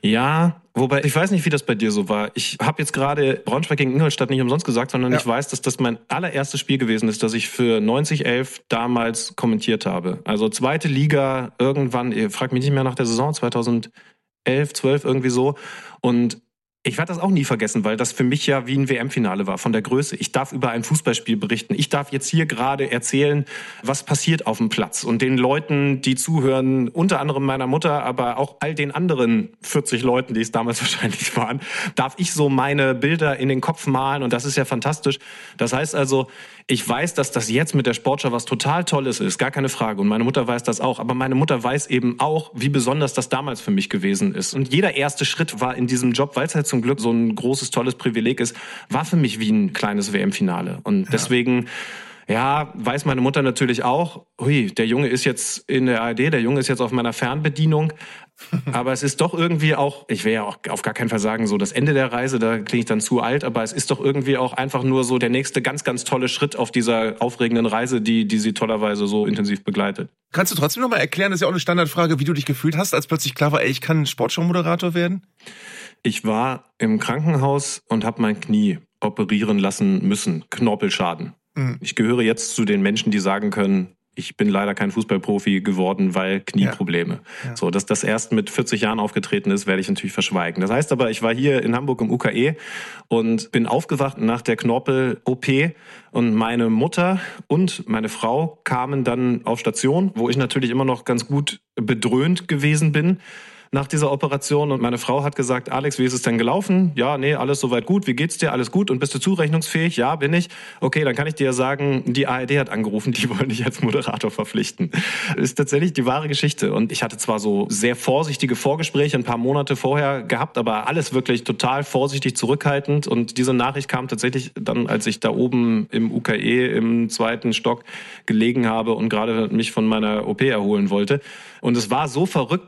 S18: Ja, wobei, ich weiß nicht, wie das bei dir so war. Ich habe jetzt gerade Braunschweig gegen Ingolstadt nicht umsonst gesagt, sondern ja. Ich weiß, dass das mein allererstes Spiel gewesen ist, das ich für neunzig elf damals kommentiert habe. Also zweite Liga irgendwann, ihr fragt mich nicht mehr nach der Saison, zweitausendelf, zwölf irgendwie so. Und ich werde das auch nie vergessen, weil das für mich ja wie ein W M-Finale war, von der Größe. Ich darf über ein Fußballspiel berichten. Ich darf jetzt hier gerade erzählen, was passiert auf dem Platz. Und den Leuten, die zuhören, unter anderem meiner Mutter, aber auch all den anderen vierzig Leuten, die es damals wahrscheinlich waren, darf ich so meine Bilder in den Kopf malen. Und das ist ja fantastisch. Das heißt also, ich weiß, dass das jetzt mit der Sportschau was total Tolles ist, gar keine Frage. Und meine Mutter weiß das auch. Aber meine Mutter weiß eben auch, wie besonders das damals für mich gewesen ist. Und jeder erste Schritt war in diesem Job, weil es halt zum Glück so ein großes, tolles Privileg ist, war für mich wie ein kleines W M-Finale. Und ja. deswegen, ja, weiß meine Mutter natürlich auch, hui, der Junge ist jetzt in der A R D, der Junge ist jetzt auf meiner Fernbedienung. Aber es ist doch irgendwie auch, ich will ja auch auf gar keinen Fall sagen, so das Ende der Reise, da klinge ich dann zu alt, aber es ist doch irgendwie auch einfach nur so der nächste ganz, ganz tolle Schritt auf dieser aufregenden Reise, die, die sie tollerweise so intensiv begleitet.
S16: Kannst du trotzdem noch mal erklären, das ist ja auch eine Standardfrage, wie du dich gefühlt hast, als plötzlich klar war, ey, ich kann Sportschau-Moderator werden?
S18: Ich war im Krankenhaus und habe mein Knie operieren lassen müssen, Knorpelschaden. Mhm. Ich gehöre jetzt zu den Menschen, die sagen können, ich bin leider kein Fußballprofi geworden, weil Knieprobleme. Ja. Ja. So, dass das erst mit vierzig Jahren aufgetreten ist, werde ich natürlich verschweigen. Das heißt aber, ich war hier in Hamburg im U K E und bin aufgewacht nach der Knorpel-O P und meine Mutter und meine Frau kamen dann auf Station, wo ich natürlich immer noch ganz gut bedröhnt gewesen bin nach dieser Operation. Und meine Frau hat gesagt, Alex, wie ist es denn gelaufen? Ja, nee, alles soweit gut. Wie geht's dir? Alles gut? Und bist du zurechnungsfähig? Ja, bin ich. Okay, dann kann ich dir sagen, die A R D hat angerufen, die wollen dich als Moderator verpflichten. Ist tatsächlich die wahre Geschichte. Und ich hatte zwar so sehr vorsichtige Vorgespräche ein paar Monate vorher gehabt, aber alles wirklich total vorsichtig zurückhaltend. Und diese Nachricht kam tatsächlich dann, als ich da oben im U K E im zweiten Stock gelegen habe und gerade mich von meiner O P erholen wollte. Und es war so verrückt,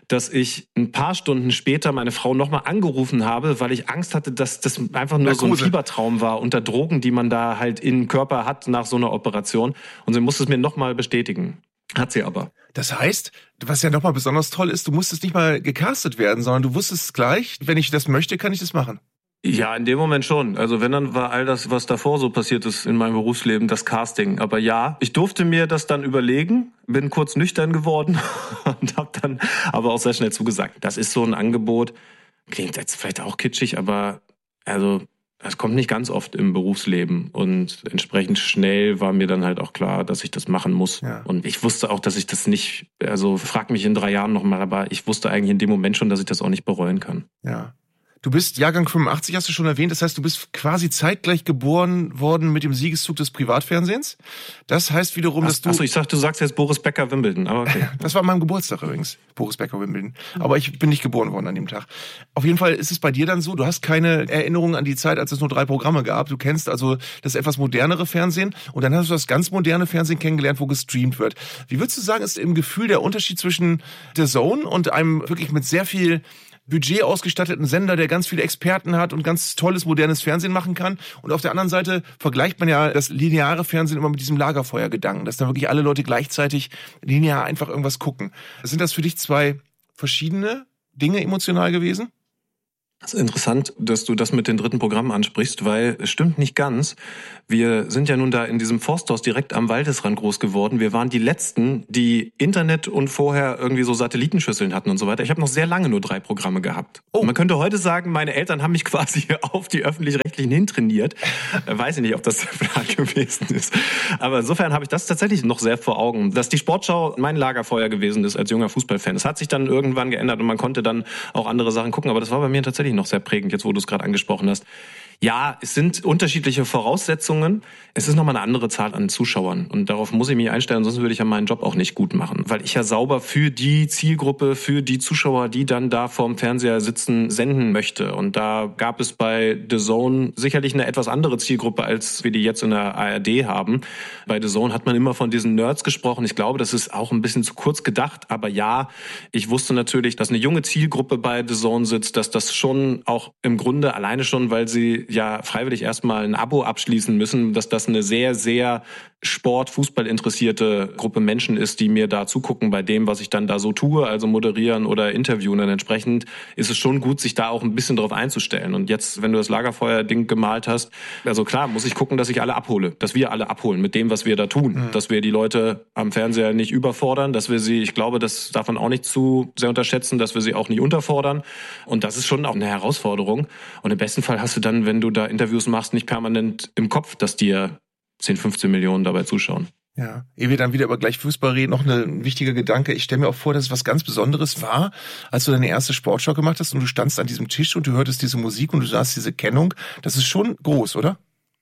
S18: dass ich ein paar Stunden später meine Frau nochmal angerufen habe, weil ich Angst hatte, dass das einfach nur Narkose. So ein Fiebertraum war unter Drogen, die man da halt im Körper hat nach so einer Operation. Und sie musste es mir nochmal bestätigen. Hat sie aber.
S16: Das heißt, was ja nochmal besonders toll ist, du musstest nicht mal gecastet werden, sondern du wusstest gleich, wenn ich das möchte, kann ich das machen.
S18: Ja, in dem Moment schon. Also wenn, dann war all das, was davor so passiert ist in meinem Berufsleben, das Casting. Aber ja, ich durfte mir das dann überlegen, bin kurz nüchtern geworden und habe dann aber auch sehr schnell zugesagt. Das ist so ein Angebot, klingt jetzt vielleicht auch kitschig, aber also es kommt nicht ganz oft im Berufsleben. Und entsprechend schnell war mir dann halt auch klar, dass ich das machen muss. Ja. Und ich wusste auch, dass ich das nicht, also frag mich in drei Jahren nochmal, aber ich wusste eigentlich in dem Moment schon, dass ich das auch nicht bereuen kann.
S16: Ja. Du bist Jahrgang fünfundachtzig, hast du schon erwähnt. Das heißt, du bist quasi zeitgleich geboren worden mit dem Siegeszug des Privatfernsehens. Das heißt wiederum,
S18: Ach,
S16: dass du...
S18: Achso, ich dachte, du sagst jetzt Boris Becker Wimbledon, aber okay.
S16: Das war an meinem Geburtstag übrigens, Boris Becker Wimbledon. Aber ich bin nicht geboren worden an dem Tag. Auf jeden Fall ist es bei dir dann so, du hast keine Erinnerung an die Zeit, als es nur drei Programme gab. Du kennst also das etwas modernere Fernsehen und dann hast du das ganz moderne Fernsehen kennengelernt, wo gestreamt wird. Wie würdest du sagen, ist im Gefühl der Unterschied zwischen The Zone und einem wirklich mit sehr viel Budget ausgestatteten Sender, der ganz viele Experten hat und ganz tolles, modernes Fernsehen machen kann. Und auf der anderen Seite vergleicht man ja das lineare Fernsehen immer mit diesem Lagerfeuergedanken, dass da wirklich alle Leute gleichzeitig linear einfach irgendwas gucken. Sind das für dich zwei verschiedene Dinge emotional gewesen?
S18: Das ist interessant, dass du das mit den dritten Programmen ansprichst, weil es stimmt nicht ganz. Wir sind ja nun da in diesem Forsthaus direkt am Waldesrand groß geworden. Wir waren die Letzten, die Internet und vorher irgendwie so Satellitenschüsseln hatten und so weiter. Ich habe noch sehr lange nur drei Programme gehabt. Oh. Man könnte heute sagen, meine Eltern haben mich quasi auf die Öffentlich-Rechtlichen hintrainiert. Weiß ich nicht, ob das der Plan gewesen ist. Aber insofern habe ich das tatsächlich noch sehr vor Augen, dass die Sportschau mein Lagerfeuer gewesen ist als junger Fußballfan. Es hat sich dann irgendwann geändert und man konnte dann auch andere Sachen gucken. Aber das war bei mir tatsächlich noch sehr prägend, jetzt wo du es gerade angesprochen hast. Ja, es sind unterschiedliche Voraussetzungen. Es ist nochmal eine andere Zahl an Zuschauern. Und darauf muss ich mich einstellen, sonst würde ich ja meinen Job auch nicht gut machen. Weil ich ja sauber für die Zielgruppe, für die Zuschauer, die dann da vorm Fernseher sitzen, senden möchte. Und da gab es bei The Zone sicherlich eine etwas andere Zielgruppe, als wir die jetzt in der A R D haben. Bei The Zone hat man immer von diesen Nerds gesprochen. Ich glaube, das ist auch ein bisschen zu kurz gedacht. Aber ja, ich wusste natürlich, dass eine junge Zielgruppe bei The Zone sitzt, dass das schon auch im Grunde alleine schon, weil sie ja freiwillig erstmal ein Abo abschließen müssen, dass das eine sehr, sehr Sport-, Fußball interessierte Gruppe Menschen ist, die mir da zugucken bei dem, was ich dann da so tue, also moderieren oder interviewen. Und entsprechend ist es schon gut, sich da auch ein bisschen drauf einzustellen. Und jetzt, wenn du das Lagerfeuer-Ding gemalt hast, also klar, muss ich gucken, dass ich alle abhole, dass wir alle abholen mit dem, was wir da tun, mhm. dass wir die Leute am Fernseher nicht überfordern, dass wir sie, ich glaube, das darf man auch nicht zu sehr unterschätzen, dass wir sie auch nicht unterfordern. Und das ist schon auch eine Herausforderung. Und im besten Fall hast du dann, wenn du da Interviews machst, nicht permanent im Kopf, dass dir zehn, fünfzehn Millionen dabei zuschauen.
S16: Ja, ehe wir dann wieder über gleich Fußball reden, noch ein wichtiger Gedanke. Ich stelle mir auch vor, dass es was ganz Besonderes war, als du deine erste Sportschau gemacht hast und du standst an diesem Tisch und du hörtest diese Musik und du sahst diese Kennung. Das ist schon groß, oder?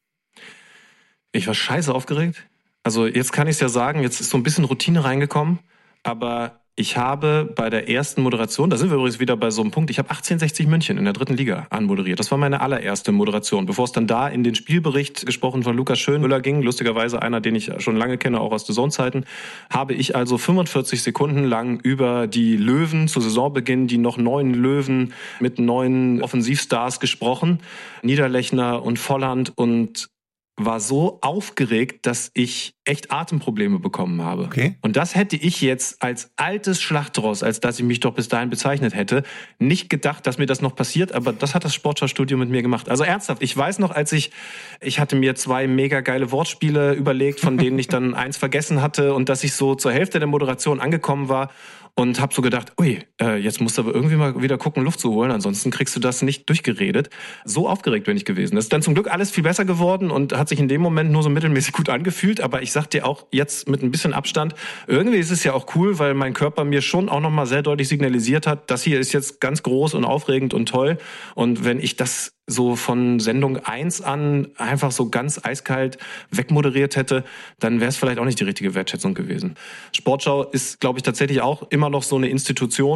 S18: Ich war scheiße aufgeregt. Also jetzt kann ich es ja sagen, jetzt ist so ein bisschen Routine reingekommen, aber ich habe bei der ersten Moderation, da sind wir übrigens wieder bei so einem Punkt, ich habe achtzehnhundertsechzig München in der dritten Liga anmoderiert. Das war meine allererste Moderation, bevor es dann da in den Spielbericht, gesprochen von Lukas Schönmüller, ging, lustigerweise einer, den ich schon lange kenne, auch aus The Zone-Zeiten, habe ich also fünfundvierzig Sekunden lang über die Löwen zu Saisonbeginn, die noch neuen Löwen mit neuen Offensivstars gesprochen, Niederlechner und Volland, und war so aufgeregt, dass ich echt Atemprobleme bekommen habe.
S16: Okay.
S18: Und das hätte ich jetzt als altes Schlachtross, als dass ich mich doch bis dahin bezeichnet hätte, nicht gedacht, dass mir das noch passiert, aber das hat das Sportschau-Studio mit mir gemacht. Also ernsthaft, ich weiß noch, als ich, ich hatte mir zwei mega geile Wortspiele überlegt, von denen ich dann eins vergessen hatte, und dass ich so zur Hälfte der Moderation angekommen war und habe so gedacht, ui, äh, jetzt musst du aber irgendwie mal wieder gucken, Luft zu holen, ansonsten kriegst du das nicht durchgeredet. So aufgeregt bin ich gewesen. Das ist dann zum Glück alles viel besser geworden und hat sich in dem Moment nur so mittelmäßig gut angefühlt, aber ich sag dir auch jetzt mit ein bisschen Abstand, irgendwie ist es ja auch cool, weil mein Körper mir schon auch nochmal sehr deutlich signalisiert hat, das hier ist jetzt ganz groß und aufregend und toll, und wenn ich das so von Sendung eins an einfach so ganz eiskalt wegmoderiert hätte, dann wäre es vielleicht auch nicht die richtige Wertschätzung gewesen. Sportschau ist, glaube ich, tatsächlich auch immer noch so eine Institution.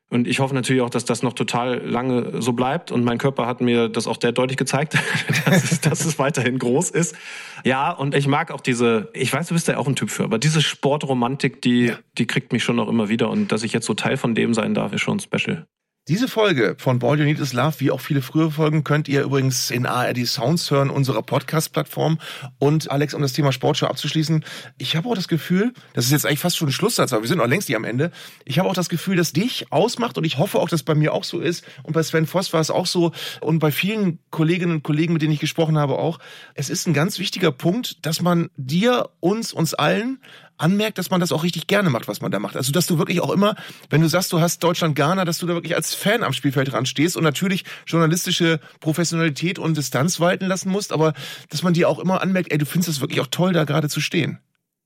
S18: Und ich hoffe natürlich auch, dass das noch total lange so bleibt. Und mein Körper hat mir das auch sehr deutlich gezeigt, dass, es, dass es weiterhin groß ist. Ja, und ich mag auch diese, ich weiß, du bist ja auch ein Typ für, aber diese Sportromantik, die, die kriegt mich schon noch immer wieder. Und dass ich jetzt so Teil von dem sein darf, ist schon special.
S16: Diese Folge von All You Need Is Love, wie auch viele frühere Folgen, könnt ihr übrigens in A R D Sounds hören, unserer Podcast-Plattform. Und Alex, um das Thema Sportschau abzuschließen, ich habe auch das Gefühl, das ist jetzt eigentlich fast schon ein Schlusssatz, aber wir sind noch längst nicht am Ende. Ich habe auch das Gefühl, dass dich ausmacht, und ich hoffe auch, dass es bei mir auch so ist, und bei Sven Voss war es auch so, und bei vielen Kolleginnen und Kollegen, mit denen ich gesprochen habe auch. Es ist ein ganz wichtiger Punkt, dass man dir, uns, uns allen anmerkt, dass man das auch richtig gerne macht, was man da macht. Also, dass du wirklich auch immer, wenn du sagst, du hast Deutschland-Ghana, dass du da wirklich als Fan am Spielfeld dran stehst und natürlich journalistische Professionalität und Distanz walten lassen musst, aber dass man dir auch immer anmerkt, ey, du findest es wirklich auch toll, da gerade zu stehen.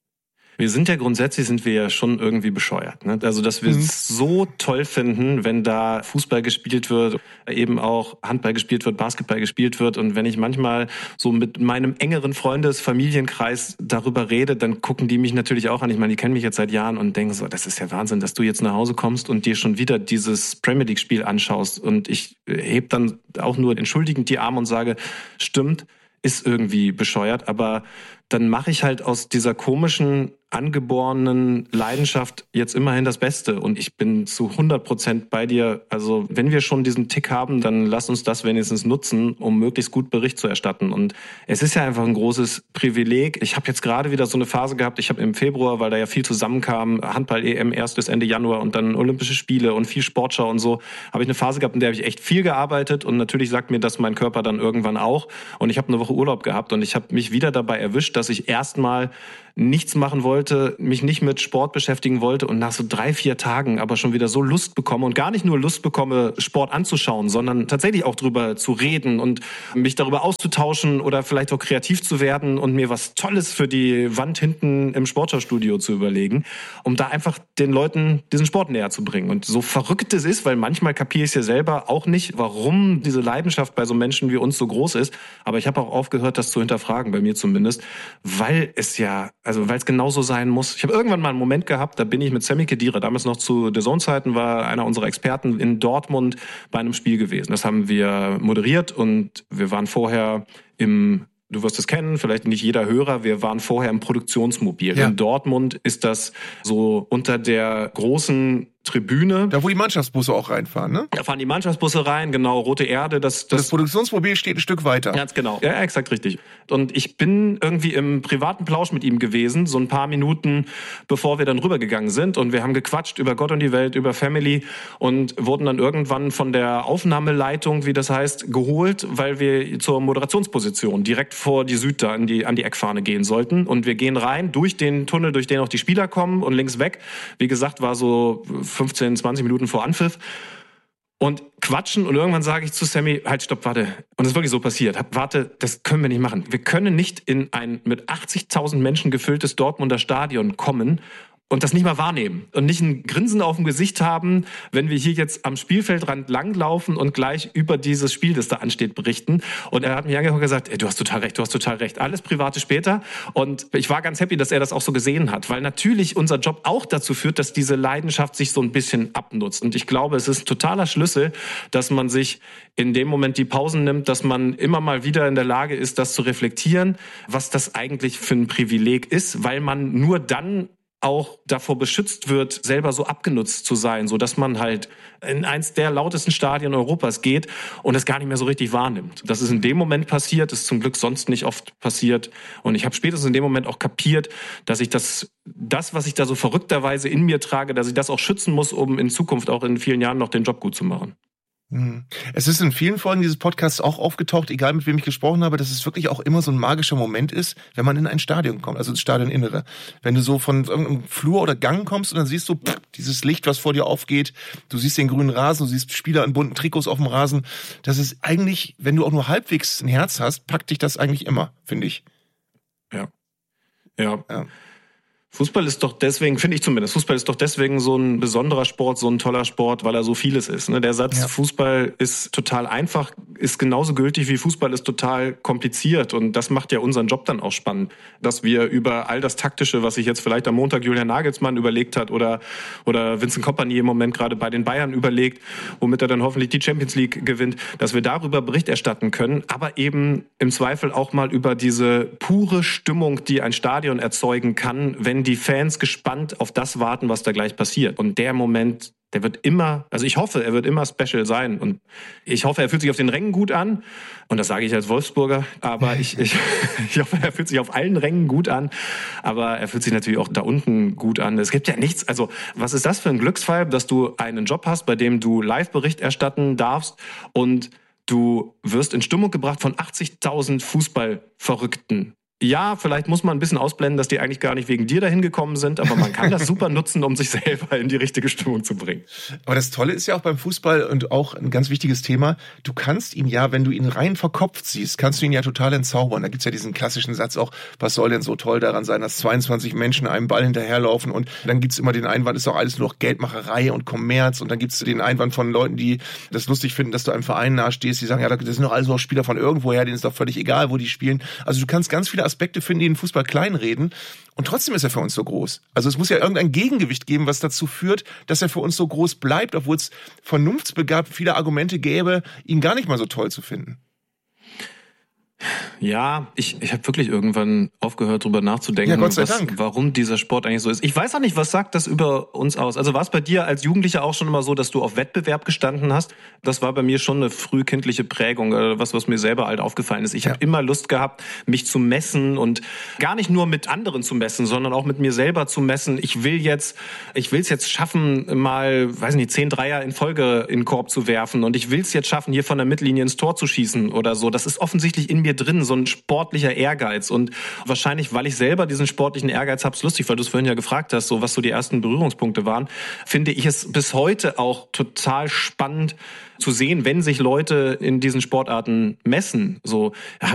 S18: Wir sind ja grundsätzlich sind wir ja schon irgendwie bescheuert, ne? Also, dass wir es mhm. so toll finden, wenn da Fußball gespielt wird, eben auch Handball gespielt wird, Basketball gespielt wird. Und wenn ich manchmal so mit meinem engeren Freundes-, Familienkreis darüber rede, dann gucken die mich natürlich auch an. Ich meine, die kennen mich jetzt seit Jahren und denken so, das ist ja Wahnsinn, dass du jetzt nach Hause kommst und dir schon wieder dieses Premier League-Spiel anschaust. Und ich heb dann auch nur entschuldigend die Arme und sage, stimmt, ist irgendwie bescheuert, aber dann mache ich halt aus dieser komischen, angeborenen Leidenschaft jetzt immerhin das Beste. Und ich bin zu hundert Prozent bei dir. Also wenn wir schon diesen Tick haben, dann lass uns das wenigstens nutzen, um möglichst gut Bericht zu erstatten. Und es ist ja einfach ein großes Privileg. Ich habe jetzt gerade wieder so eine Phase gehabt. Ich habe im Februar, weil da ja viel zusammenkam, Handball-E M erst bis Ende Januar und dann Olympische Spiele und viel Sportschau und so, habe ich eine Phase gehabt, in der habe ich echt viel gearbeitet. Und natürlich sagt mir das mein Körper dann irgendwann auch. Und ich habe eine Woche Urlaub gehabt und ich habe mich wieder dabei erwischt, dass ich erstmal nichts machen wollte, mich nicht mit Sport beschäftigen wollte und nach so drei, vier Tagen aber schon wieder so Lust bekomme und gar nicht nur Lust bekomme, Sport anzuschauen, sondern tatsächlich auch drüber zu reden und mich darüber auszutauschen oder vielleicht auch kreativ zu werden und mir was Tolles für die Wand hinten im Sportschaustudio zu überlegen, um da einfach den Leuten diesen Sport näher zu bringen. Und so verrückt es ist, weil manchmal kapiere ich es ja selber auch nicht, warum diese Leidenschaft bei so Menschen wie uns so groß ist, aber ich habe auch aufgehört, das zu hinterfragen, bei mir zumindest, weil es ja Also weil es genauso sein muss. Ich habe irgendwann mal einen Moment gehabt, da bin ich mit Sammy Khedira, damals noch zu D A Z N-Zeiten, war einer unserer Experten in Dortmund bei einem Spiel gewesen. Das haben wir moderiert und wir waren vorher im, du wirst es kennen, vielleicht nicht jeder Hörer, wir waren vorher im Produktionsmobil. Ja. In Dortmund ist das so unter der großen Tribüne.
S16: Da, wo die Mannschaftsbusse auch reinfahren, ne?
S18: Da fahren die Mannschaftsbusse rein, genau, Rote Erde. Das,
S16: das, das Produktionsmobil steht ein Stück weiter.
S18: Ganz genau, ja, exakt richtig. Und ich bin irgendwie im privaten Plausch mit ihm gewesen, so ein paar Minuten, bevor wir dann rübergegangen sind. Und wir haben gequatscht über Gott und die Welt, über Family und wurden dann irgendwann von der Aufnahmeleitung, wie das heißt, geholt, weil wir zur Moderationsposition direkt vor die Süd da an die, an die Eckfahne gehen sollten. Und wir gehen rein durch den Tunnel, durch den auch die Spieler kommen und links weg. Wie gesagt, war so fünfzehn, zwanzig Minuten vor Anpfiff und quatschen und irgendwann sage ich zu Sammy, halt, stopp, warte. Und es ist wirklich so passiert. Warte, das können wir nicht machen. Wir können nicht in ein mit achtzigtausend Menschen gefülltes Dortmunder Stadion kommen und das nicht mal wahrnehmen und nicht ein Grinsen auf dem Gesicht haben, wenn wir hier jetzt am Spielfeldrand langlaufen und gleich über dieses Spiel, das da ansteht, berichten. Und er hat mich angeguckt und gesagt, ey, du hast total recht, du hast total recht. Alles Private später. Und ich war ganz happy, dass er das auch so gesehen hat, weil natürlich unser Job auch dazu führt, dass diese Leidenschaft sich so ein bisschen abnutzt. Und ich glaube, es ist ein totaler Schlüssel, dass man sich in dem Moment die Pausen nimmt, dass man immer mal wieder in der Lage ist, das zu reflektieren, was das eigentlich für ein Privileg ist, weil man nur dann auch davor beschützt wird, selber so abgenutzt zu sein, so dass man halt in eins der lautesten Stadien Europas geht und es gar nicht mehr so richtig wahrnimmt. Das ist in dem Moment passiert, ist zum Glück sonst nicht oft passiert. Und ich habe spätestens in dem Moment auch kapiert, dass ich das, das, was ich da so verrückterweise in mir trage, dass ich das auch schützen muss, um in Zukunft auch in vielen Jahren noch den Job gut zu machen.
S16: Es ist in vielen Folgen dieses Podcasts auch aufgetaucht, egal mit wem ich gesprochen habe, dass es wirklich auch immer so ein magischer Moment ist, wenn man in ein Stadion kommt, also ins Stadioninnere. Wenn du so von irgendeinem Flur oder Gang kommst und dann siehst du pff, dieses Licht, was vor dir aufgeht, du siehst den grünen Rasen, du siehst Spieler in bunten Trikots auf dem Rasen. Das ist eigentlich, wenn du auch nur halbwegs ein Herz hast, packt dich das eigentlich immer, finde ich.
S18: Ja. Ja.
S16: ja.
S18: Fußball ist doch deswegen, finde ich zumindest, Fußball ist doch deswegen so ein besonderer Sport, so ein toller Sport, weil er so vieles ist. Ne? Der Satz, ja. Fußball ist total einfach, ist genauso gültig wie Fußball ist total kompliziert. Und das macht ja unseren Job dann auch spannend, dass wir über all das Taktische, was sich jetzt vielleicht am Montag Julian Nagelsmann überlegt hat oder, oder Vincent Kompany im Moment gerade bei den Bayern überlegt, womit er dann hoffentlich die Champions League gewinnt, dass wir darüber Bericht erstatten können, aber eben im Zweifel auch mal über diese pure Stimmung, die ein Stadion erzeugen kann, wenn die Fans gespannt auf das warten, was da gleich passiert. Und der Moment, der wird immer, also ich hoffe, er wird immer special sein. Und ich hoffe, er fühlt sich auf den Rängen gut an. Und das sage ich als Wolfsburger. Aber ich, ich, ich hoffe, er fühlt sich auf allen Rängen gut an. Aber er fühlt sich natürlich auch da unten gut an. Es gibt ja nichts, also was ist das für ein Glücksfall, dass du einen Job hast, bei dem du Live-Bericht erstatten darfst und du wirst in Stimmung gebracht von achtzigtausend Fußballverrückten. Ja, vielleicht muss man ein bisschen ausblenden, dass die eigentlich gar nicht wegen dir dahin gekommen sind, aber man kann das super nutzen, um sich selber in die richtige Stimmung zu bringen.
S16: Aber das Tolle ist ja auch beim Fußball und auch ein ganz wichtiges Thema, du kannst ihn ja, wenn du ihn rein verkopft siehst, kannst du ihn ja total entzaubern. Da gibt's ja diesen klassischen Satz auch, was soll denn so toll daran sein, dass zweiundzwanzig Menschen einem Ball hinterherlaufen, und dann gibt's immer den Einwand, ist doch alles nur noch Geldmacherei und Kommerz, und dann gibt's den Einwand von Leuten, die das lustig finden, dass du einem Verein nahestehst, die sagen, ja, das sind doch alles noch Spieler von irgendwoher, denen ist doch völlig egal, wo die spielen. Also du kannst ganz viele Aspekte finden, die den Fußball kleinreden, und trotzdem ist er für uns so groß. Also es muss ja irgendein Gegengewicht geben, was dazu führt, dass er für uns so groß bleibt, obwohl es vernunftsbegabt viele Argumente gäbe, ihn gar nicht mal so toll zu finden.
S18: Ja, ich, ich habe wirklich irgendwann aufgehört, drüber nachzudenken,
S16: ja, Gott sei
S18: was,
S16: Dank.
S18: warum dieser Sport eigentlich so ist. Ich weiß auch nicht, was sagt das über uns aus? Also war es bei dir als Jugendlicher auch schon immer so, dass du auf Wettbewerb gestanden hast? Das war bei mir schon eine frühkindliche Prägung, was, was mir selber halt aufgefallen ist. Ich ja. habe immer Lust gehabt, mich zu messen, und gar nicht nur mit anderen zu messen, sondern auch mit mir selber zu messen. Ich will jetzt, ich will es jetzt schaffen, mal, weiß nicht, zehn Dreier in Folge in den Korb zu werfen, und ich will es jetzt schaffen, hier von der Mittellinie ins Tor zu schießen oder so. Das ist offensichtlich in mir drin, so ein sportlicher Ehrgeiz. Und wahrscheinlich, weil ich selber diesen sportlichen Ehrgeiz habe, ist lustig, weil du es vorhin ja gefragt hast, so was so die ersten Berührungspunkte waren, finde ich es bis heute auch total spannend zu sehen, wenn sich Leute in diesen Sportarten messen. So, ja,